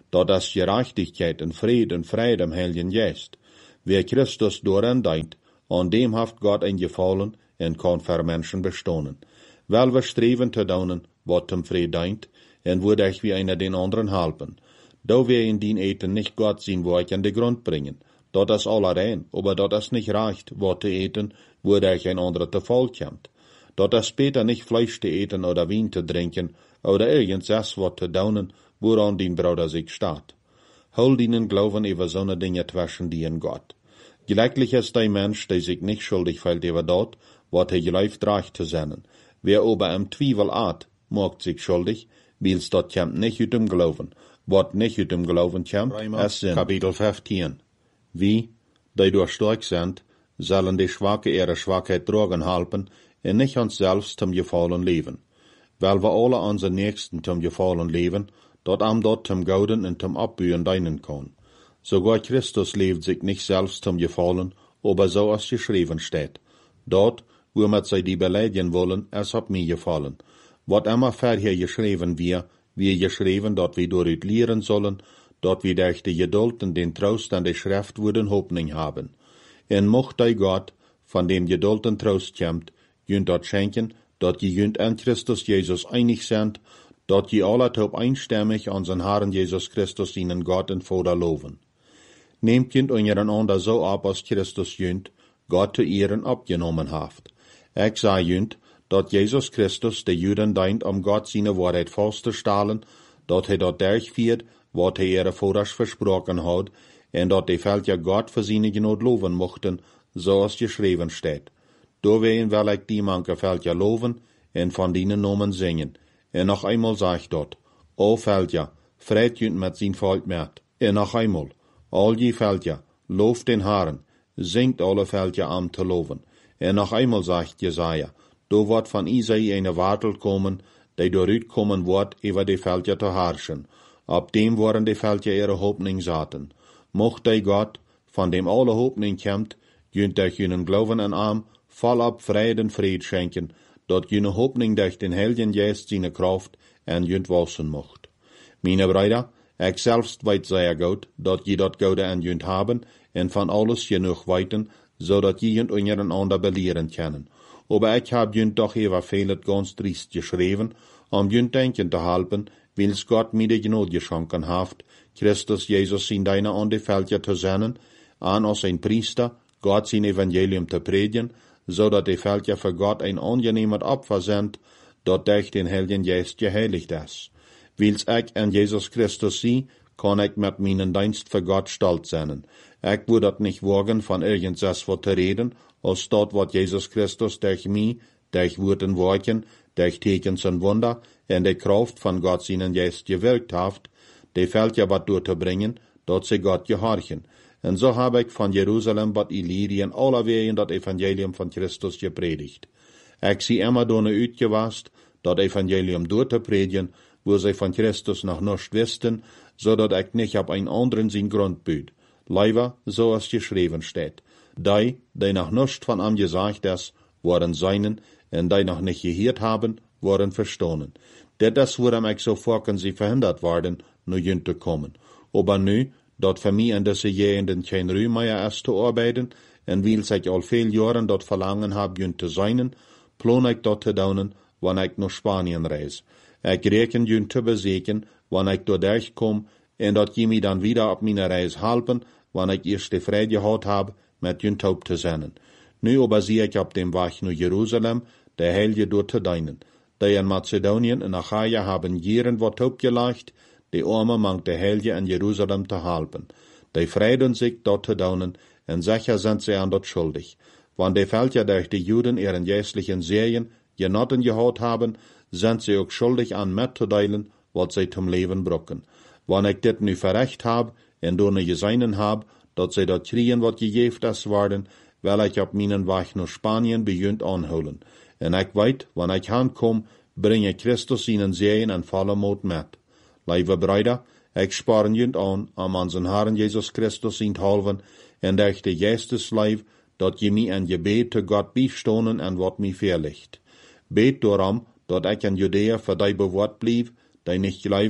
[SPEAKER 1] dat as gerechtigkeit en vrede en vrede im Heiligen Geist. Wer Christus doorheen denkt, an dem haft Gott eingefallen en kan für Menschen bestonen. Wel we streven te doen wat hem vrede denkt, en würde ich wie einer den anderen helpen. Da wir in den Eten nicht Gott sein Werk an den Grund bringen. Dat is allerein, aber dat is nicht reicht, wat te eten, würde ich ein anderer te voll kommt. Dat is später nicht Fleisch te eten oder Wein te trinken, oder irgendwas wat te doen, woran den Bruder sich staat. Hol ihnen Glauben über so ne Dinge zwischen die in Gott. Gleichlich ist der Mensch, der sich nicht schuldig fällt über dort, wat er geläuft reich zu sein. Wer aber im Zweifel art, macht sich schuldig, weil's dort kommt nicht ut dem Glauben. Wat nicht ut dem Glauben kommt, es sind Kapitel fünfzehn. Wie, die durch stark sind, sollen die Schwache ihre Schwachheit tragen helfen, und nicht uns selbst zum Gefallen leben. Weil wir alle unseren Nächsten zum Gefallen leben, dort am dort zum Gauden und zum Abbühen dienen können. Sogar Christus lebt sich nicht selbst zum Gefallen, aber so als geschrieben steht. Dort, wo wir sie die beleidigen wollen, es hat mir gefallen. Wat immer vorher geschrieben wir, wir geschrieben, dort wir durch lehren sollen, dort wir durch die Geduld und den Trost an der Schrift würden Hoffnung haben. En mocht ei Gott, von dem Geduld und Trost kommt, jünt dort schenken, dort je jünt an Christus Jesus einig sind, dort je alle taub einstimmig an den Herrn Jesus Christus ihnen Gott und Vater loben. Nehmt jünt einander so ab, als Christus jünt, Gott zu Ehren abgenommen haft. Ich sah jünt, dort Jesus Christus der Juden deint, um Gott seine Wahrheit festzustellen, dort er dort durchführt, wat er ihre Vaters versprochen hat, en dort die Völker Gott für seine Genot loben mochten, so als geschrieben steht. Doorwegen will ich die manche Völker loben, en von denen Nomen singen. En noch einmal sag ich dort, O Völker, freit jünt mit sein Volk mit. En noch einmal, all die Völker, lobt den Herrn, singt alle Völker am zu loben. En noch einmal sagt Jesaja, do wird von Isai eine Wartel kommen, die doorut kommen wird, über die Völker zu herrschen. Ab dem worden die Völker ihre Hoffnung saten. Mocht der Gott, von dem alle Hoffnung kommt, jünt durch jenen Glauben an Arm, voll ab Frieden und Fried schenken, dort jene Hoffnung durch den Heiligen Geist seine Kraft en jünt wachsen mocht. Meine Brüder, ich selbst weiß sehr gut, dort je dort Gaude an jünt haben, en von alles genug weiten, so dat je jünt untereinander belehren können. Aber ich hab jünt doch ever vielet ganz driest geschrieben, um jünt denken zu halten, wils Gott mir die Gnade geschenken haft, Christus Jesus in deiner an die Völker zu senden, an als ein Priester, Gott sein Evangelium zu predigen, so dat die Völker für Gott ein angenehmer Opfer sind, dat durch den Heiligen Geist geheiligt ist. Wils ich an Jesus Christus sie, kann ich mit meinen Dienst für Gott stolz sein. Ich würde nicht wagen, von irgendwas zu reden, als dort, wat Jesus Christus durch mich, durch Worten Worten, durch Tekens und Wunder, in der Kraft von Gott seinen Geist gewirkt haft, die Völker wat durchzubringen, dort sie Gott gehorchen. Und so habe ich von Jerusalem bat Illyrien alle wegen das Evangelium von Christus gepredigt. Ich sie immer donne uitgewast, das Evangelium durchzupredigen, wo sie von Christus noch nicht wussten, so dat ich nicht ab ein anderen sein Grund büt. Leider, so als geschrieben steht. Die, die noch nicht von ihm gesagt ist, waren seinen, und die noch nicht gehört haben, waren verstohlen. Das worum ich so vorken sie verhindert worden, nur jünt zu kommen. Aber nu, dort für mich in diese Gegenden kein Ruhm mehr ist zu arbeiten, und weil ich all viel Jahren dort verlangen hab, jünt zu sein, plan ich dort zu daunen, wann ich nach Spanien reise. Ich rechne jünt zu besiegen, wann ich dort durchkomme, und dort je mich dann wieder auf meiner Reise halten, wann ich erst die Freude gehabt hab, mit jünt taub zu sein. Nu aber sehe ich auf dem Weg nach Jerusalem, der Heilige dort zu dienen. Die in Mazedonien und Achaia haben Jiren wat taub gelegt, die Arme mangt der Heilige in Jerusalem zu halten. Die freuen sich dort zu dienen, und sicher sind sie an dort schuldig. Wann die Völker durch die Juden ihren jährlichen Serien genotten gehabt haben, sind sie auch schuldig an mitzuteilen, was sie zum Leben brauchen. Wann ich dit nu verrecht hab, und donne geseinen hab, dat sie dort kriegen, wat gegeft ist worden, will ich auf meinen Weg nach Spanien beginnt anholen. Und ich weet, wann ich ankomme, bringe Christus ihnen Sehen en volle Mut mit. Lieve Brüder, ich sparen jünt an, am unseren Herrn Jesus Christus ihn halven, en durch die Geestesleib, dat je mi en Gebet zu Gott beistonen en wat mi verlicht. Bet darum, dat ich in Judäa für die bewahrt blieb, die nicht glauben,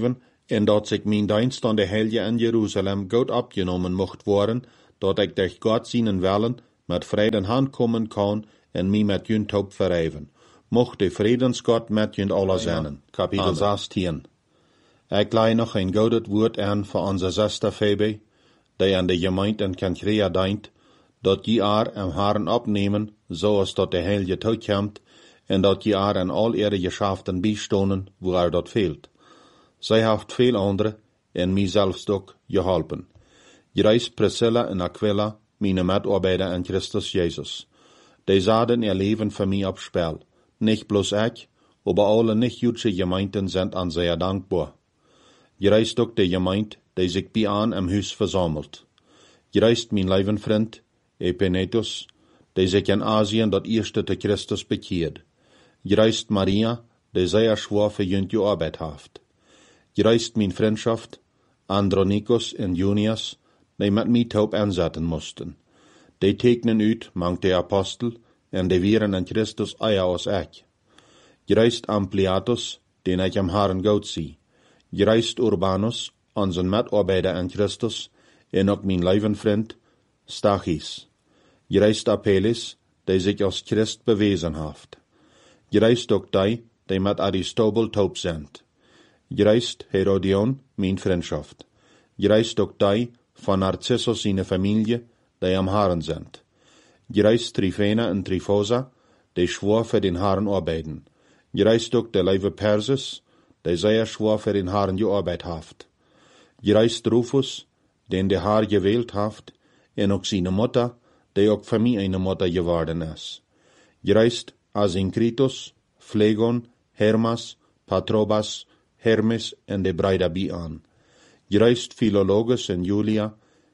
[SPEAKER 1] en dat zich mijn dienst aan de Heilige in Jeruzalem goed opgenomen mocht worden, dat ik durch God zijn willen met vrede hand komen kan en mij met junt hoop verheven. Mocht de vredensgod met junt alle zijn. Kapitel zestien. Ik leid nog een goud woord aan voor onze zuster Phoebe, die aan de gemeente in Kenkrea dient, dat je haar en haren opnemen, zoals dat de Heilige toekomt, en dat je haar in al ihre geschäften bijstonen, wo er dat fehlt. Zij heeft veel anderen, en mij zelfs ook, geholpen. Je reist Priscilla en Aquila, mijn medarbeiter in Christus Jezus. Die zaden ihr leven voor mij op spel. Nicht bloß ik, aber alle nicht-jüdische Gemeinden sind an sehr dankbar. Je reist ook de gemeente, die zich bij aan im huis verzamelt. Je reist mijn leven vriend, Epenetus, die zich in Asien dat eerste te Christus bekeert. Je reist Maria, die sehr schwer für jünt gearbeitet haft. Je reist mijn vriendschaft, Andronicus en Junius, die met mij taub aanzetten moesten. Die tekenen uit, mangt de apostel, en die wieren in Christus eier als ik. Je reist Ampliatus, den ik am Herrn goed zie. Je reist Urbanus, onze medarbeiter in Christus, en ook mijn levenvriend, Stachys. Je reist Apelles, die zich als Christ bewezen heeft. Je reist ook die, die met Aristobel taub zijn. Je reist Herodion, mijn vriendschaft. Je reist ook die van Narcissus zijn familie, die am Herrn zijn. Je reist Tryphena en Tryphosa, die schwor für den Herrn arbeiten. Je reist ook de Leive Persis, die sehr schwor für den Herrn gearbeitet haft. Je reist Rufus, den de Herr gewählt haft, en ook seine Mutter, die ook für mich eine Mutter geworden is. Je reist Asinkritus, Phlegon, Hermas, Patrobas, Hermes en de bruid bij aan. Je reist Philologus en Julia,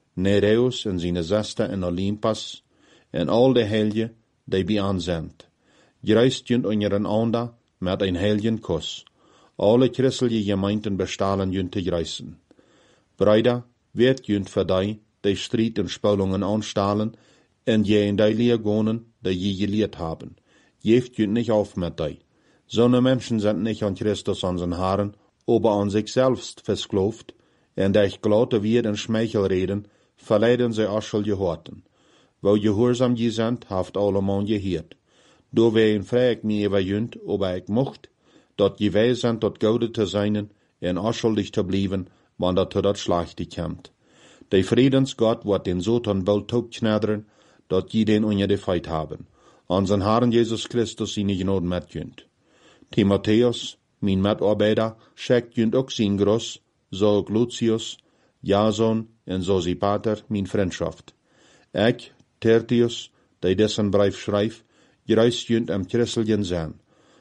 [SPEAKER 1] Nereus en zijn zuster en Olympas, en al de heilige die bij aan zijn. Je reist junt onder een ander met een heiligen kus. Alle christelijke gemeenten bestalen junt te reisen. Bruider, werd junt voor die, die strijd en spulungen aanstalen, en je in die leer gonen, die je geleerd haben. Geeft junt nicht auf met die. Zo'n Menschen sind nicht an Christus unseren Herrn, aber an sich selbst versklavt, en durch glatte Wier en Schmeichel reden, verleiden sie Aschel gehorten. Wo gehorsam je sind, haft allemal geheerd. Do wein vrij ik mij over junt, aber ik mocht, dat je wij zijn tot goude te zijn, en aschuldig te blijven, wanneer tot dat slechte komt. De Friedensgott wordt den Satan bald topknadderen, dat je den onder de feit haben. Unseren Herrn Jesus Christus zijn genode met junt. Timotheus, mijn medarbeiter, schickt junt ook zijn gros, zo ook Lucius, Jason en Sosipater, mijn vriendschaft. Ik, Tertius, die dessen brief schrijft, gereist junt am christelijken zijn.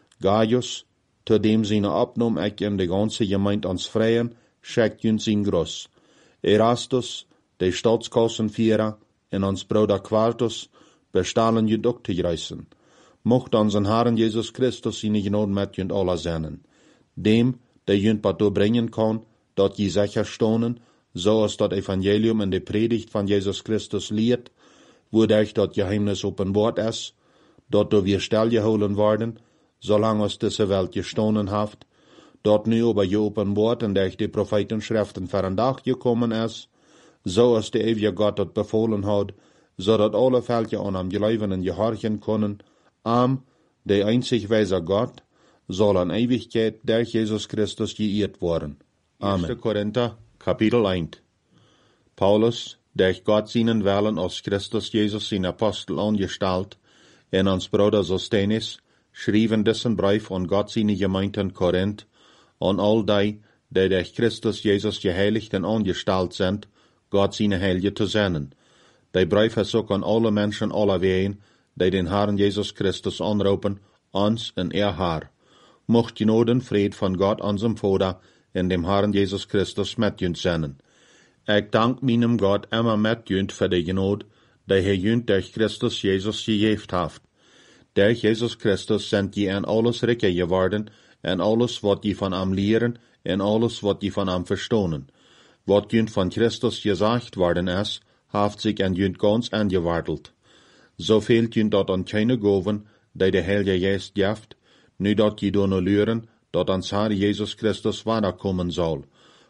[SPEAKER 1] Gaius, te dem zijn opnom ik in de ganze gemeente ons vrijen, schickt junt zijn gros. Erastus, de Staatskassenvierer, en ons broeder Quartus, bestalen junt ook te reisen. Mocht onze Herrn Jesus Christus zijn genode met junt alle zijn. Dem, die junt wat doorbrengen kan, dat je zeker stonen, zoals dat evangelium in de predigt van Jesus Christus leert, wodurch dat geheimnis openbaart is, dat door weer stilgehouden worden, zolang als deze Welt gestonen heeft, dat nu aber geopenbaart en durch die Prophetenschriften voor een dag gekommen is, zoals de eeuwige God dat bevolen had, zodat alle Völker aan hem geloven en gehorchen kunnen, am, de einzig wijze God, zal in Ewigkeit durch Jesus Christus geehrt worden. Amen. Eerste Korinther, Kapitel eins. Paulus, durch Gott seinen Willen als Christus Jesus sein Apostel angestalt, en ans Bruder Sosthenes, schrieben dessen Brief an Gott seine Gemeinde in Korinth, an all die, die durch Christus Jesus geheiligt en angestalt sind, Gott seine Heilige zu senden. Die Brief ist auch an alle Menschen aller Wehen, die den Herrn Jesus Christus anrufen, uns in ihr Haar. Mocht Genoden Fried von Gott unserem Vater in dem Herrn Jesus Christus mit junt senden. Ik dank meinem Gott immer mit junt für die Genode, die er junt durch Christus Jesus gegeven heeft. Durch Jesus Christus sind je in alles rijker geworden, en alles wat je van hem leren, en alles wat je van hem verstonen. Wat junt van Christus gezegd worden is, heeft zich in junt ganz angewartelt. So fehlt junt dat an keine Goven, die de Heilige Geest geeft, nu dat je doen leren, dat ans Herr Jesus Christus weiterkommen soll.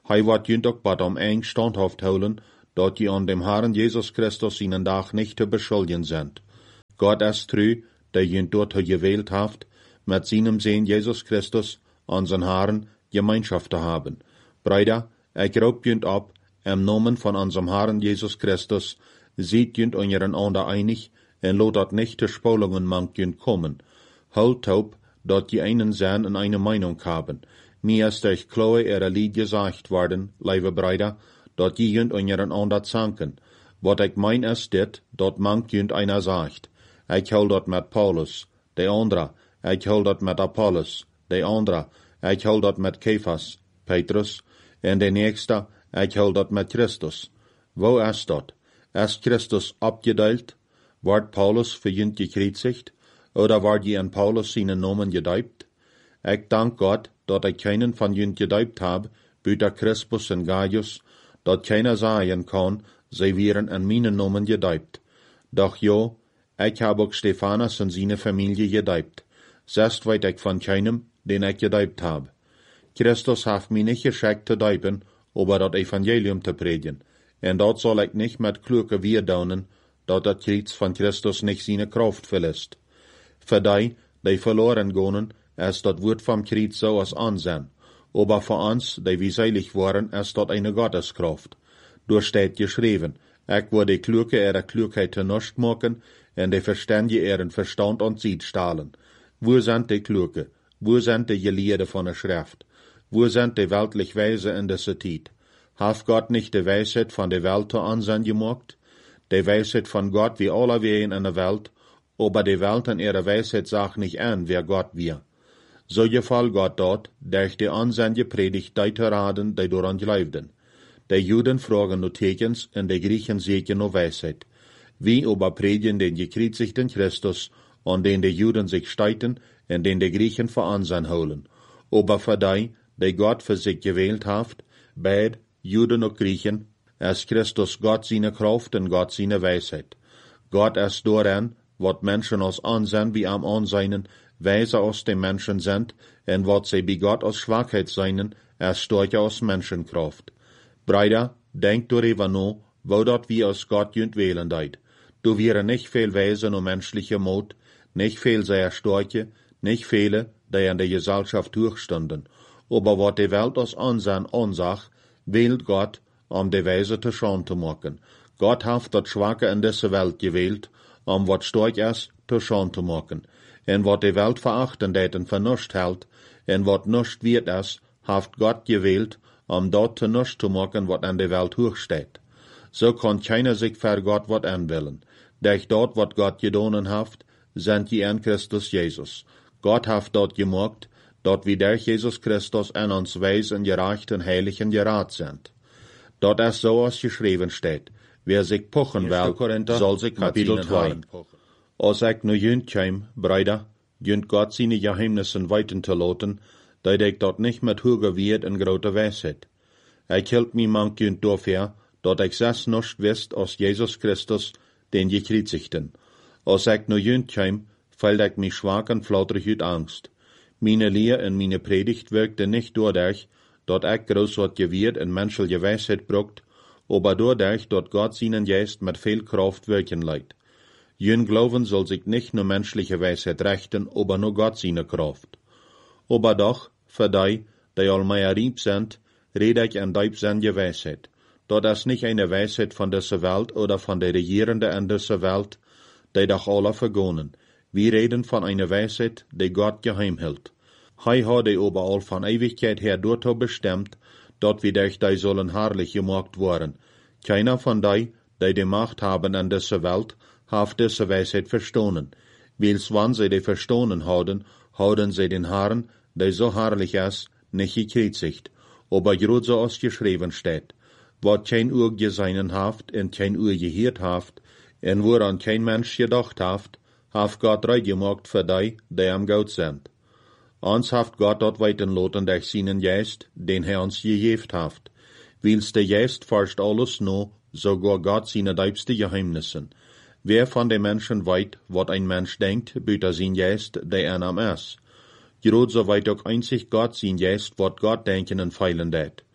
[SPEAKER 1] Hij wat junt ook bad om eng standhaft houden, dat je an dem Herrn Jesus Christus seinen Dag nicht te beschuldigen sind. Gott ist treu, der junt dort gewählt haft, mit seinem Sohn Jesus Christus, unseren Herrn, Gemeinschaft zu haben. Brüder, ich raub junt ab, im Namen von unserem Herrn Jesus Christus, seht junt euren ander einig, en lot dat nicht te Spolungen mank junt kommen. Halt taub, dat die einen sein und eine Meinung haben. Mir ist euch klar ihre Lied gesagt worden, liebe Brüder, dat die junt euren ander zanken. Wat ich mein ist dit, dat mank junt einer sagt. Ich hol dat mit Paulus, de andere, ich hol dat mit Apollos, de andere, ich hol dat mit Kephas, Petrus, en de nächste, ich hol dat mit Christus. Wo ist dat? Ist Christus abgedeilt? Ward Paulus für junt gekreuzigt? Oder ward je an Paulus seinen Namen gedeibt? Ich dank Gott, dat ich keinen von junt gedeibt hab, büter Crispus und Gaius, dat keiner sagen kann, sie wären an meinen Namen gedeibt. Doch jo, ich hab auch Stephanus und seine Familie gedeibt. Selbst weit ich von keinem, den ich gedeibt hab. Christus hat mich nicht geschickt zu deiben, aber das Evangelium zu predigen. Und dort soll ich nicht mit kluge Wiedaunen, dat das Kreuz von Christus nicht seine Kraft verlässt. Für die, die verloren gehen, ist das Wort vom Kreuz so als Ansehen. Aber für uns, die wir seilig waren, ist das eine Gotteskraft. Durch steht geschrieben, ich will die Kluge ihre Klugheit zunichte machen, und die Verständige ihren Verstand und Sied stahlen. Wo sind die Kluge? Wo sind die Gelehrten von der Schrift? Wo sind die weltlich Weise in dieser Zeit? Hat Gott nicht die Weisheit von der Welt zu Ansehen gemacht? Die Weisheit von Gott wie alle Wehen in der Welt, aber die Welt in ihrer Weisheit sagt nicht an, wer Gott wir. So gefall Gott dort, durch die Ansehen gepredigt, die zu raten, die daran glaubten. Die Juden fragen nur Tekens, und die Griechen sehen nur Weisheit. Wie aber predigen den gekreuzigten Christus, an den die Juden sich streiten, und den die Griechen für Ansehen holen. Aber für die, die Gott für sich gewählt hat, beid Juden und Griechen, ist Christus Gott seine Kraft und Gott seine Weisheit. Gott ist daran, wat Menschen aus Ansehen wie am Ansehen, weise aus den Menschen sind, und wat sie bei Gott aus Schwachheit seinen, ist stärker aus Menschenkraft. Brüder, denkt darüber nach, wo dat wir aus Gott jünt wählen deit. Du wäre nicht viel Weise nur menschliche Mut, nicht viel sehr starke, nicht viele, die an der Gesellschaft durchstanden. Aber wat die Welt aus Ansehen ansach, wählt Gott, um die Weise zu Schande zu machen. Gott hat das Schwache in dieser Welt gewählt, um wat stark ist, zu Schande zu machen. Und wat die Welt verachten det und vernuscht hält, und wat nuscht wird es, hat Gott gewählt, um dort zu nuscht zu machen, wat an der Welt hochsteht. So kann keiner sich für Gott wat anwillen. Durch dort, wat Gott gedonen hat, sind die an Christus Jesus. Gott hat dort gemacht, dort wie durch Jesus Christus an uns weis und gerecht und heilig und gerat sind. Dort ist so als geschrieben steht, wer sich pochen will, soll sich Kapitel zwei. Als ich nu jünt käm, Brüder, jünt Gott seine Geheimnisse weiten zu loten, da ich dort nicht mit hoher wird in großer Weisheit. Ich hielt mich mank jünt dafür, dort ich sess nicht wisst aus Jesus Christus, den gekreuzigten. Als ich nu jünt käm, fällt ich mich schwach und flauterig ut Angst. Meine Lehre und meine Predigt wirkte nicht dadurch, dort ich groß wat gewirrt in menschliche Weisheit brucht, aber dadurch, dort Gott seinen Geist mit viel Kraft wirken leiht. Jün Glauben soll sich nicht nur menschliche Weisheit rechten, aber nur Gott seine Kraft. Aber doch, für die, die allmehr rieb sind, rede ich an deibsendige Weisheit. Dort ist nicht eine Weisheit von dieser Welt oder von der Regierenden in dieser Welt, die doch alle vergonnen. Wir reden von einer Weisheit, die Gott geheim hält. Hei hat die überall von Ewigkeit her dorthin bestimmt, dort wie durch die sollen herrlich gemacht worden. Keiner von die, die die Macht haben an dieser Welt, hat diese Weisheit verstohlen. Wils wann sie die verstohlen haben, haben sie den Herrn, der so herrlich ist, nicht gekreuzigt. Aber grad so als geschrieben steht, wat kein Uhr geseinen haft, und kein Uhr gehört haft, und woran kein Mensch gedacht haft, haft Gott reich gemacht für die, die am Gott sind. Uns haft Gott dort weiten loten durch seinen Geist, den er uns gegeben haft. Wils der Geist forscht alles no, sogar Gott seine deibste Geheimnissen. Wer von den Menschen weit, wat ein Mensch denkt, büter sein Geist, der er am ist. Grad so weit auch einzig Gott sein Geist, wat Gott denken und feilen det.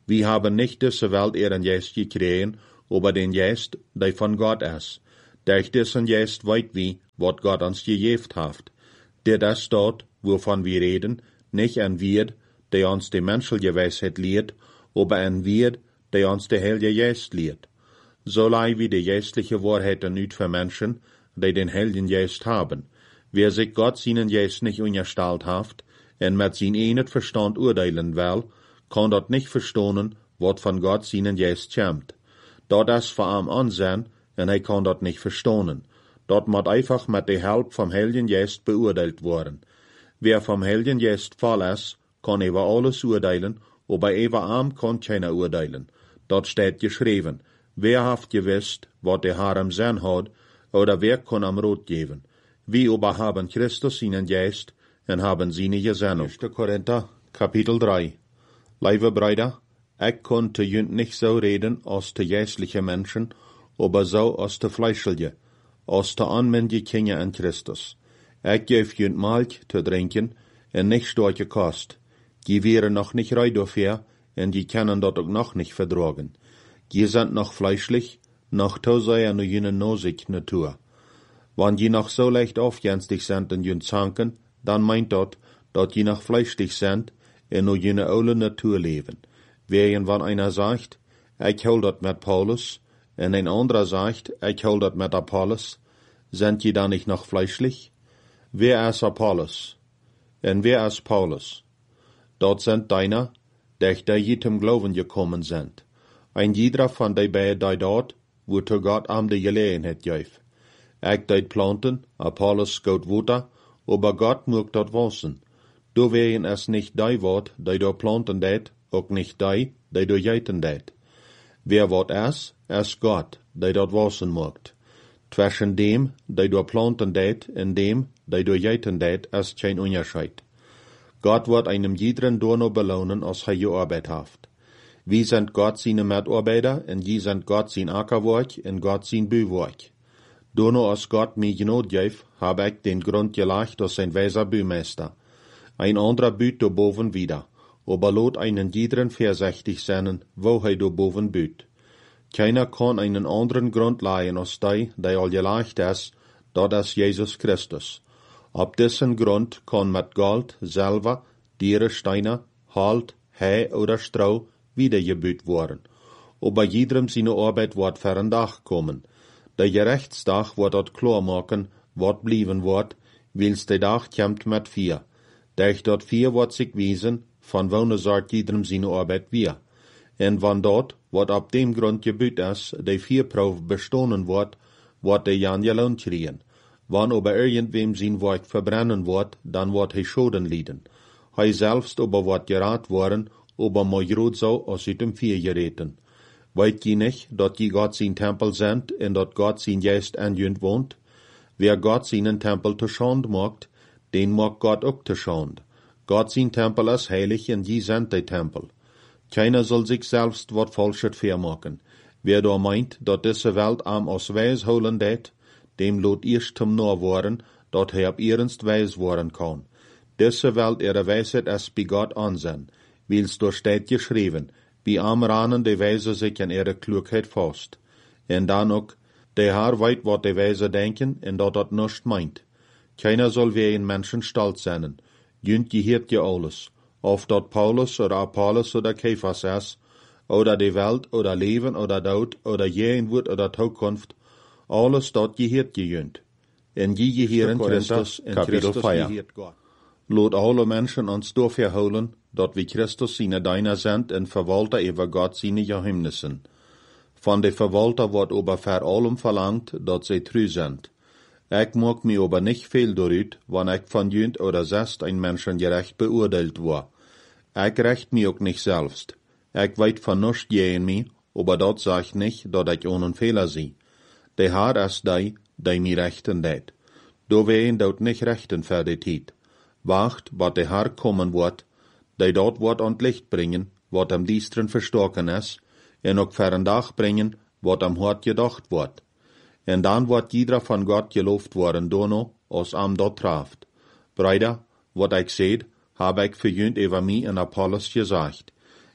[SPEAKER 1] Wir haben nicht diese Welt ihren Geist gekriegt, aber den Geist, der von Gott ist. Durch diesen Geist weit wie, was Gott uns gegeben hat. Der das dort, wovon wir reden, nicht ein Wird, der uns die menschliche Weisheit lehrt, aber ein Wird, der uns der Heilige Geist lehrt. So lei wie die geistliche Wahrheiten nicht für Menschen, die den Heiligen Geist haben. Wer sich Gott seinen Geist nicht unterstellt hat, und mit sein enet Verstand urteilen will, kann dort nicht verstehen, was von Gott seinen Geist kommt. Dort ist vor ihm ansehen, und er kann dort nicht verstehen. Dort muss einfach mit der Hilfe vom Heiligen Geist beurteilt worden. Wer vom Heiligen Geist voll ist, kann über alles urteilen, aber über ihm kann keiner urteilen. Dort steht geschrieben, wer hat gewusst, was der Herr im Sinn hat, oder wer kann am Rot geben. Wir aber haben Christus seinen Geist, und haben seine Gesinnung. erster Korinther, Kapitel drei. Liebe Brüder, ich konnte jünd nicht so reden als die geistliche Menschen, aber so als die fleischliche, als die anmündige Kinder in Christus. Ich gebe jünd Milch zu trinken, und nicht starke Kost. Die wären noch nicht rein dafür, und die können dort auch noch nicht vertragen. Die sind noch fleischlich, noch tausend nur jene nosig Natur. Wenn die noch so leicht aufgenstig sind in jünd Zanken, dann meint dort, dass die noch fleischlich sind, und nur jene alte Natur leben. Während wenn einer sagt, ich hol dat mit Paulus, und ein anderer sagt, ich hol dat mit Apollos, sind die dann nicht noch fleischlich? Wer ist Apollos? Und wer ist Paulus? Dort sind deiner, die die zum Glauben gekommen sind. Ein jeder von die beiden die dort, wo zu Gott am die Gelegenheit gibt. Ich die planten, Apollos geht weiter, aber Gott mögt dort wachsen. Du wären es nicht die Wort, die du planten det, auch nicht die, die du jäten det. Wer Wort ist, ist Gott, die dort wachsen mögt. Zwischen dem, die du planten det, und dem, die du jäten det, ist kein Unterschied. Gott wird einem jeden nur belohnen, als er gearbeitet hat. Wir sind Gott seine Mitarbeiter, und die sind Gott sein Ackerwerk, und Gott sein Büwerk. Dono als Gott mir Genot gef, hab ich den Grund gelegt als ein weiser Bühmeister. Ein anderer büht do boven wieder, aber lot einen jeden vorsichtig sein, wo er do boven büht. Keiner kann einen anderen Grund leihen als die, der all gelegt ist, dort ist Jesus Christus. Ab dessen Grund kann mit Gold, Silber, Tiere, Steine, Halt, Heu oder Stroh wiedergebüht worden. Aber jedem seine Arbeit wird für ein Dach kommen. Der Gerechtstag wird dort klar machen, wat blieben wird, wils der Tag kommt mit vier. Durch dort vier wird sich wiesen, von wo sagt jedem seine Arbeit wir. Und wann dort, wat ab dem Grund gebüht ist, der vier Probe bestohlen wird, wird der Jan Lohn kriegen. Wann aber irgendwem sein Werk verbrennen wird, dann wird er Schoden leiden. Hij selbst aber wird gerat worden, aber mal gerot so aus dem vier gereten. Weet je nicht, dat je Gott sein Tempel sind, und dat Gott sein Geist an jünd wohnt? Wer Gott seinen Tempel zu Schand macht, den mag Gott auch zu Schand. Gott sein Tempel ist heilig, und je sind der Tempel. Keiner soll sich selbst wat Falsches vermachen. Wer da meint, dat diese Welt am aus Weis holen det, dem lot erst zum Nur worden, dat er ab ernst weis worden kann. Diese Welt ihre Weisheit ist bei Gott ansehen, wils da steht geschrieben, wie am Ranen die Weise sich an ihre Klugheit fast. Und dann auch, der Herr weit, wat die Weise denken, und dat dat nicht meint. Keiner soll wie ein Menschen stolz sein. Jünd gehört ja alles. Ob dat Paulus oder Apollos oder Kephas ist, oder die Welt oder Leben oder Tod oder Gegenwart oder Zukunft, alles dort gehört jünd. Und je gehören Christus, und Christus gehört Gott. Lot alle Menschen uns dafür holen, dat wie Christus seine Deiner sind und Verwalter über Gott seine Geheimnissen. Von de Verwalter wird aber vor allem verlangt, dat sie treu sind. Ich mag mir aber nicht viel darüber, wann ich von jünd oder sest ein Menschen gerecht beurteilt war. Ich recht mir auch nicht selbst. Ich weit von nichts gegen mich, aber dat sag ich nicht, dat ich ohne Fehler sie. Der Herr ist die, die mir rechten det. Du wehen dort nicht rechten für die Zeit. Wacht, wat der Herr kommen wird, die dort wird an Licht bringen, wat am Diestren verstocken ist, und auch für ein Dach bringen, wat am Hort gedacht wird. Und dann wird jeder von Gott gelobt worden, dono, aus am dort traft. Brüder, wat ich seht, hab ich für jünd über mich und Apollos gesagt.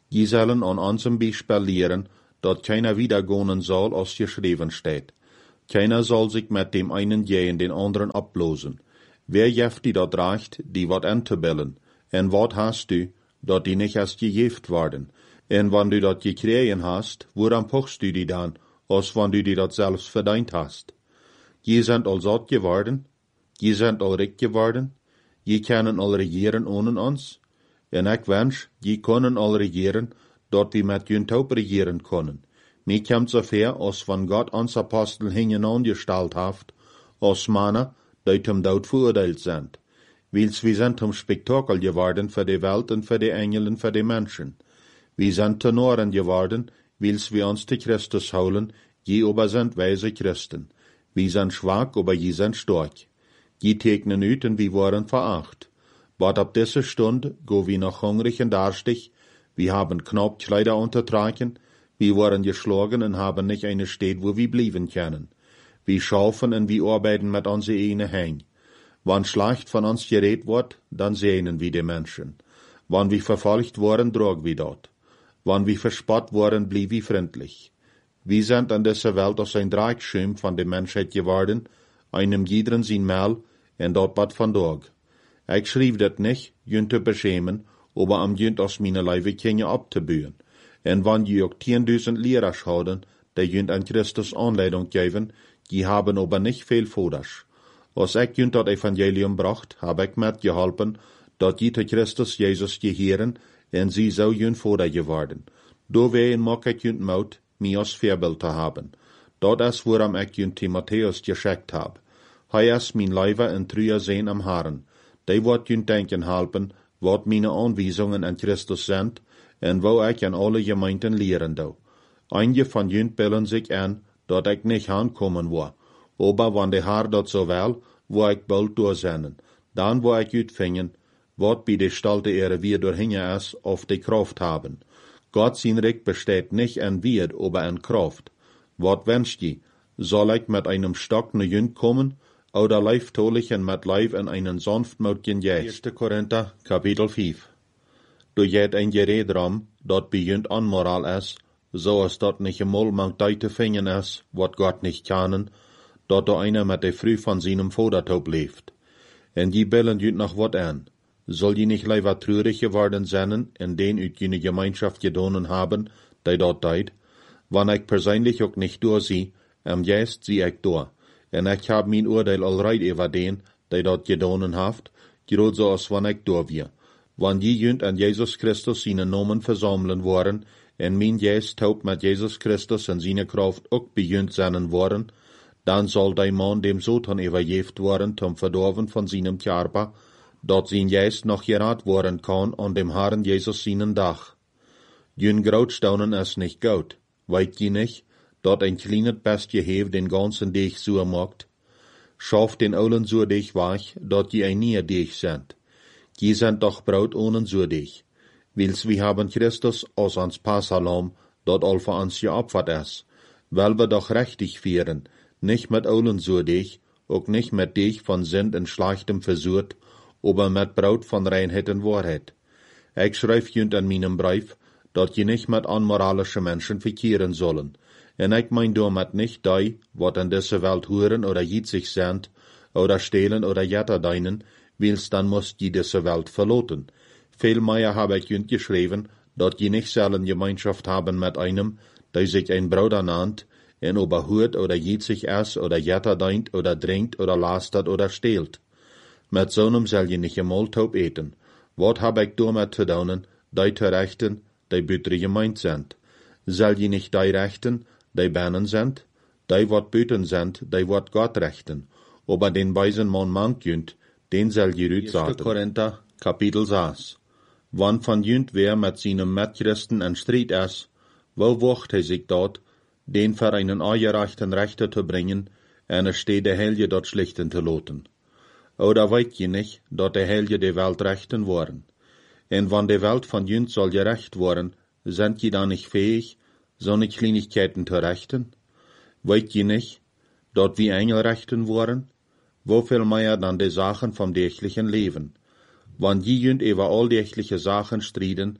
[SPEAKER 1] Je sollen an unserem Beispiel lehren, dat keiner wiedergehen soll, als geschrieben steht. Keiner soll sich mit dem einen gehen, den anderen ablosen. Wer jeft die dat reicht, die wat anzubellen? En wat hast du, dat die nicht erst gejeft worden? En wann du dat gekregen hast, woran pochst du die dann, als wann du die dat selbst verdient hast? Je sind al zat geworden, je sind al rijk geworden, je können al regieren ohne uns, en ik wens, je können al regieren, dat we met jun taub regieren können. Mir kommt so fair, als van Gott uns Apostel hingen angestalt haft, als Männer, die zum Tod verurteilt sind. Wils wir sind zum Spektakel geworden für die Welt und für die Engel und für die Menschen. Wir sind Tenoren geworden, wils wir uns zu Christus holen, je aber sind weise Christen. Wir sind schwach, aber je sind stark. Je tegnen ut und wir waren veracht. But ab dieser Stunde go wir noch hungrig und darstig, wir haben knapp Kleider untertragen, wir waren geschlagen und haben nicht eine Stadt, wo wir blieben können. Wir schaufen und wir arbeiten mit unseren eigenen Händen. Wann schlecht von uns geredet wird, dann sehnen wir die Menschen. Wann wir verfolgt worden, drog wir dort. Wann wir verspott worden, blieb wir freundlich. Wir sind an dieser Welt aus ein Dreieckschirm von der Menschheit geworden, einem jeden sein Mal, und dort bat von Dog. Ich schrieb dat nicht, jünt zu beschämen, aber am jünt aus meiner Leibe Kinder abzubühen. Und wann die auch zehntausend Lehrer schauen, die jünt an Christus Anleitung geben, die haben aber nicht viel Fodas. Als ich jünt das Evangelium bracht, hab ich mitgeholfen, dat die zu Christus Jesus gehören, und sie so jünt Foda geworden. Dowein mag ich jünt Maut, mir als Vorbild zu haben. Dat ist, woran ich jünt Timotheus geschickt hab. Hij is mein Leiber en treue zijn am Herrn. Die wird jünt denken helpen, wat meine Anweisungen an Christus sind, en wo ich an alle Gemeinden lehren do. Einige von jünt bilden sich an, dat ich nicht ankommen war. Aber wann der Herr dat so will, wo ich bald durchsenden. Dann wo ich utfingen, wat bei der Stalte ihre wir durchhinge ist, auf die Kraft haben. Gott sein Reich besteht nicht an Wied, aber an Kraft. Wat wünscht je? Soll ich mit einem Stock ne jünt kommen, oder leiftolichen mit Leib in einen sanftmütigen Geist? erster Korinther, Kapitel fünf. Du jet ein Gerät drum, dat bejünt Unmoral ist, so es dort nicht einmal manch deite fingen ist, wat Gott nicht kanen, dat du einer mit der Früh von seinem Vatertaub lebt. En die bellen jüt noch wat an. Soll die nicht leider traurig geworden sein, in den üt jene Gemeinschaft gedonen haben, die dort deit? Wann ich persönlich auch nicht durchsieh, am Geist sieh ich durch. En ich hab mein Urteil allreit über den, die dort gedonen haft, grad so als wann ich durch wir. Wann die jünt an Jesus Christus seine Namen versammeln worden, en mein Geist taub mit Jesus Christus in seine Kraft auch bejünt sein worden, dann soll der Mann dem Satan übergeft worden zum Verdorben von seinem Körper, dort sein Geist noch gerat worden kann an dem Herrn Jesus seinen Dach. Jün Grautstaunen ist nicht gut, weit je nicht, dort ein kleines Bestje hef den ganzen Deeg so macht. Schaff den Aulen so dich weich, dort je ein Nier Deeg sind. Die sind doch Braut ohne so dich. Wils wir haben Christus aus ans Passalam, dort all für uns geopfert ist. Weil wir doch richtig führen, nicht mit Aulen so dich, auch nicht mit dich von Sünd und Schlechtem versucht, aber mit Braut von Reinheit und Wahrheit. Ich schreib jünt an meinem Brief, dort je nicht mit unmoralischen Menschen verkehren sollen. En ich mein damit nicht die, wat in dieser Welt huren oder jitzig sind, oder stehlen oder jetter deinen, wils dann muss die diese Welt verloten. Vielmehr habe ich jünt geschrieben, dort je nicht selten Gemeinschaft haben mit einem, der sich ein Bruder nannt, en oberhurt oder jitzig ist oder jetter deint oder dringt oder lastert oder stehlt. Mit so einem soll je nicht einmal taub eten. Wat hab ich damit zu tun, die zu rechten, die bütre gemeint sind? Soll je nicht die rechten, die Bänen sind, die wat büten sind, die wat Gott rechten, aber den weisen Mann mank jünt, den soll gerüht sagen. erster Korinther, Kapitel sechs. Wann von jünt wer mit seinem Mitchristen en Streit ist, wo wacht er sich dort, den für einen angereichten Rechter zu bringen, en es steht der Helge dort schlichten zu loten. Oder weit je nicht, dort der Helge die Welt rechten worden. En wann die Welt von jünt soll gerecht worden, sind je da nicht fähig, so ne Kleinigkeiten zu rechten? Weit je nicht, dort wie Engel rechten worden? Wo viel mehr dann die Sachen vom dächlichen Leben? Wann die jünt über all dächliche Sachen striden,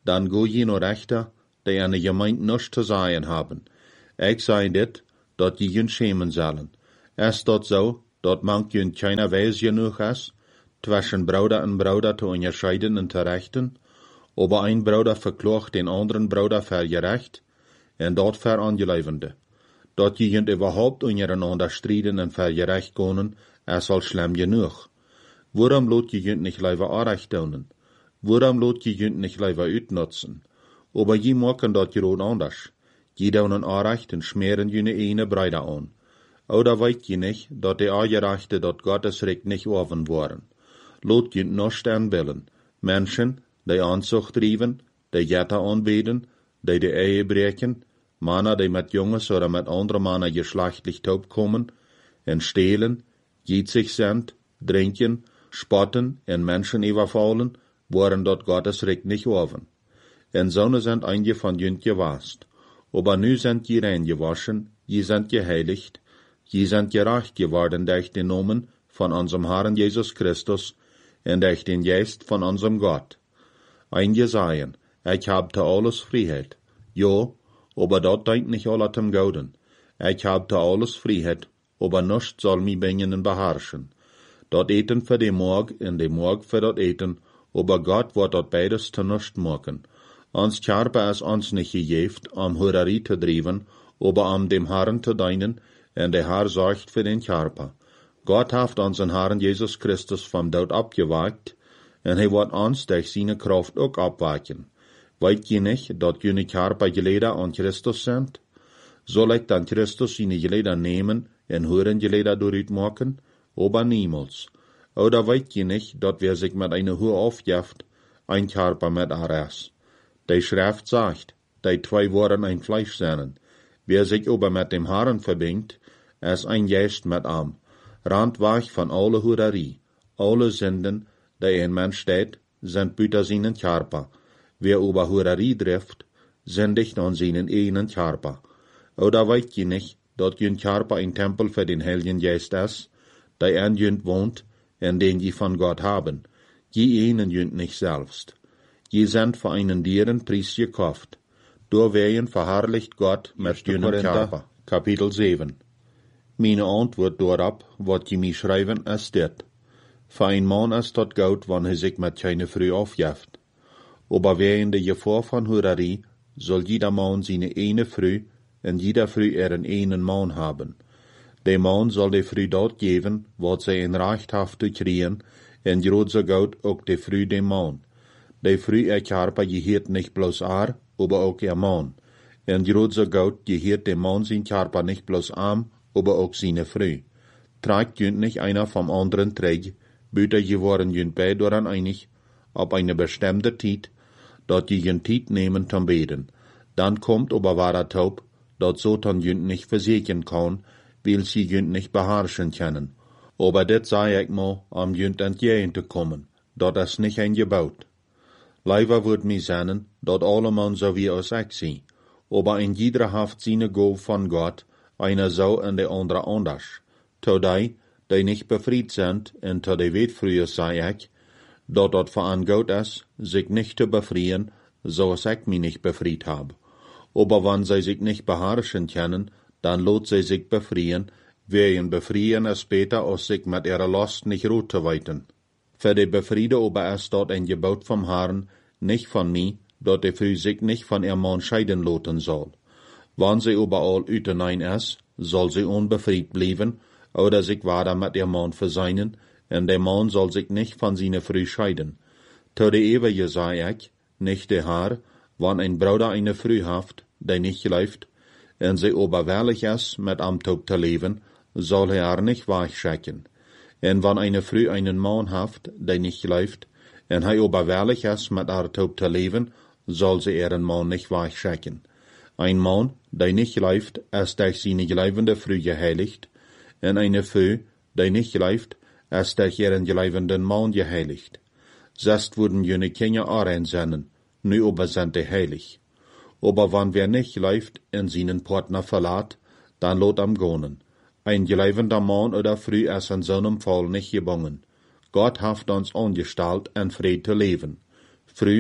[SPEAKER 1] dann go je no rechter, die an de Gemeinde nichts zu sagen haben. Ich sei dit, dat je jün schämen sollen. Es dat so, dat mank jün keiner Weis genug is, zwischen Bruder und Bruder zu unterscheiden und zu rechten, aber ein Bruder verklocht den anderen Bruder für gerecht, en dat für angelevende. Dat je jünt überhaupt untereinander striden und für gerecht können, es al schlimm genug. Warum lot je jünt nicht lieber Anrecht tun? Warum lot je jünt nicht lieber uitnutzen? Aber je machen dat gerade anders. Je doen Anrecht und schmeren jüne eine Breide an. Oder weet je nicht, dat die Angerechte dat Gottes Recht nicht offen waren. Lot je nicht anbillen. Menschen, die Anzucht trieben, die Jette anbeten, die die Ehe breken, Männer, die mit Jungs oder mit anderen Männern geschlechtlich taub kommen, en stehlen, gietzig sind, trinken, spotten en Menschen überfallen, waren dort Gottes Recht nicht offen. En so sind einige von jünt gewast. Aber nu sind je rein gewaschen, je sind geheiligt, je sind gerecht geworden durch den Namen von unserem Herrn Jesus Christus und durch den Geist von unserem Gott. Einige sagen, ich hab da alles Freiheit. Ja, aber dort denkt nicht alle zum Gauden. Ich hab da alles Freiheit, aber nichts soll mich bringen beherrschen. Dort eten für den Morg und den Morg für dort eten, aber Gott wird dort beides zu nichts machen. Uns Körper ist uns nicht gegeben, um Hurerie zu treiben, aber um dem Herrn zu dienen, und der Herr sorgt für den Körper. Gott hat unseren Herrn Jesus Christus vom Tod abgewagt, und er wird uns durch seine Kraft auch abwachen. Weet je nicht, dat jene Körper geleden an Christus sind? Soll ich dann Christus seine Geleden nehmen und hören Geleden durchmachen? Aber niemals. Oder weet je nicht, dat wer sich mit einer Höhe aufjeft, ein Körper mit Ares? Die Schrift sagt, die zwei waren ein Fleisch sind. Wer sich aber mit dem Herrn verbindet, ist ein Geist mit ihm. Randweg von alle Hurerie, alle Sünden, die ein Mensch steht, sind büter seinen Körper. Wer über Hurerie trifft, sündigt an seinen eigenen Körper. Oder weet je nicht, dat jün Körper ein Tempel für den Heiligen Geist ist, der in jünt wohnt, und den je von Gott haben. Je einen jünt nicht selbst. Je sind für einen Dieren Preis gekauft. Durchwehen verherrlicht Gott mit jünen Körper. Kapitel sieben. Meine Antwort darauf, wat je mir schreiben, ist dit. Für ein Mann ist dat gut, wann er sich mit keine Früh aufjeft. Aber während der Gefahr von Hurerie soll jeder Mann seine eine Früh und jeder Früh ihren einen Mann haben. Der Mann soll der Früh dort geben, wat sie in Recht haft zu kriegen, und grad so gut auch der Früh dem Mann. Der Früh ihr Körper gehört nicht bloß er, aber auch ihr Mann. Und grad so gut gehört dem Mann sein Körper nicht bloß am, aber auch seine Früh. Trägt jünt nicht einer vom anderen träg, büter geworden jünt beide daran einig, ob eine bestimmte Zeit, dort die jünt Zeit nehmen zum Beten. Dann kommt aber wahrer Taub, dort so dann jünt nicht versichern kann, weil sie jünt nicht beherrschen können. Aber det sei ich mal, um jünt entgegen zu kommen, dort ist nicht eingebaut. Leider würd mi sagen, dort alle Mann so wie aus ich sie, aber in jeder haft seine Go von Gott, einer so und der andere anders. To die, die nicht befried sind, und to die weet früher sei ich, dort dort verangaut ist, sich nicht zu befrieren, so als ich mich nicht befried hab. Aber wenn sie sich nicht beherrschen können, dann lot sie sich befrieren, wer befrieren es später, als sich mit ihrer Last nicht ruht zu weiten. Für die Befriede aber ist dort ein Gebot vom Herrn, nicht von mir, dort die Frau sich nicht von ihrem Mann scheiden loten soll. Wenn sie überall ütenein ist, soll sie unbefried bleiben, oder sich weiter mit ihrem Mann verseinen, und der Mann soll sich nicht von seiner Frau scheiden. To die Ewige sei ich, nicht der Herr, wenn ein Bruder eine Frau haft, die nicht läuft, und sie oberwehrlich ist, mit am Tod zu leben, soll er nicht weichschrecken. Und wenn eine Frau einen Mann haft, der nicht läuft, und er oberwehrlich ist, mit am Tod zu leben, soll sie ihren Mann nicht weichschrecken. Ein Mann, der nicht läuft, ist durch seine geleibende Frau geheiligt, und eine Frau, die nicht läuft, ist durch ihren geleibenden Mann geheiligt. Sonst würden jene Kinder auch einsenden, nu aber sind die heilig. Aber wenn wer nicht läuft und seinen Partner verlässt, dann lot am gonen. Ein geleibender Mann oder Frau ist in so einem Fall nicht gebunden. Gott hat uns angestellt, in Frieden zu leben. Früh,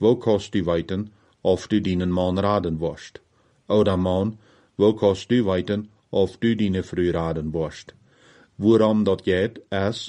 [SPEAKER 1] wo kost du weten, of du deinen Mann raden wirst? Oder Mann, wo kost du weten, of du deine Frau raden wirst? Worum dat geht, is,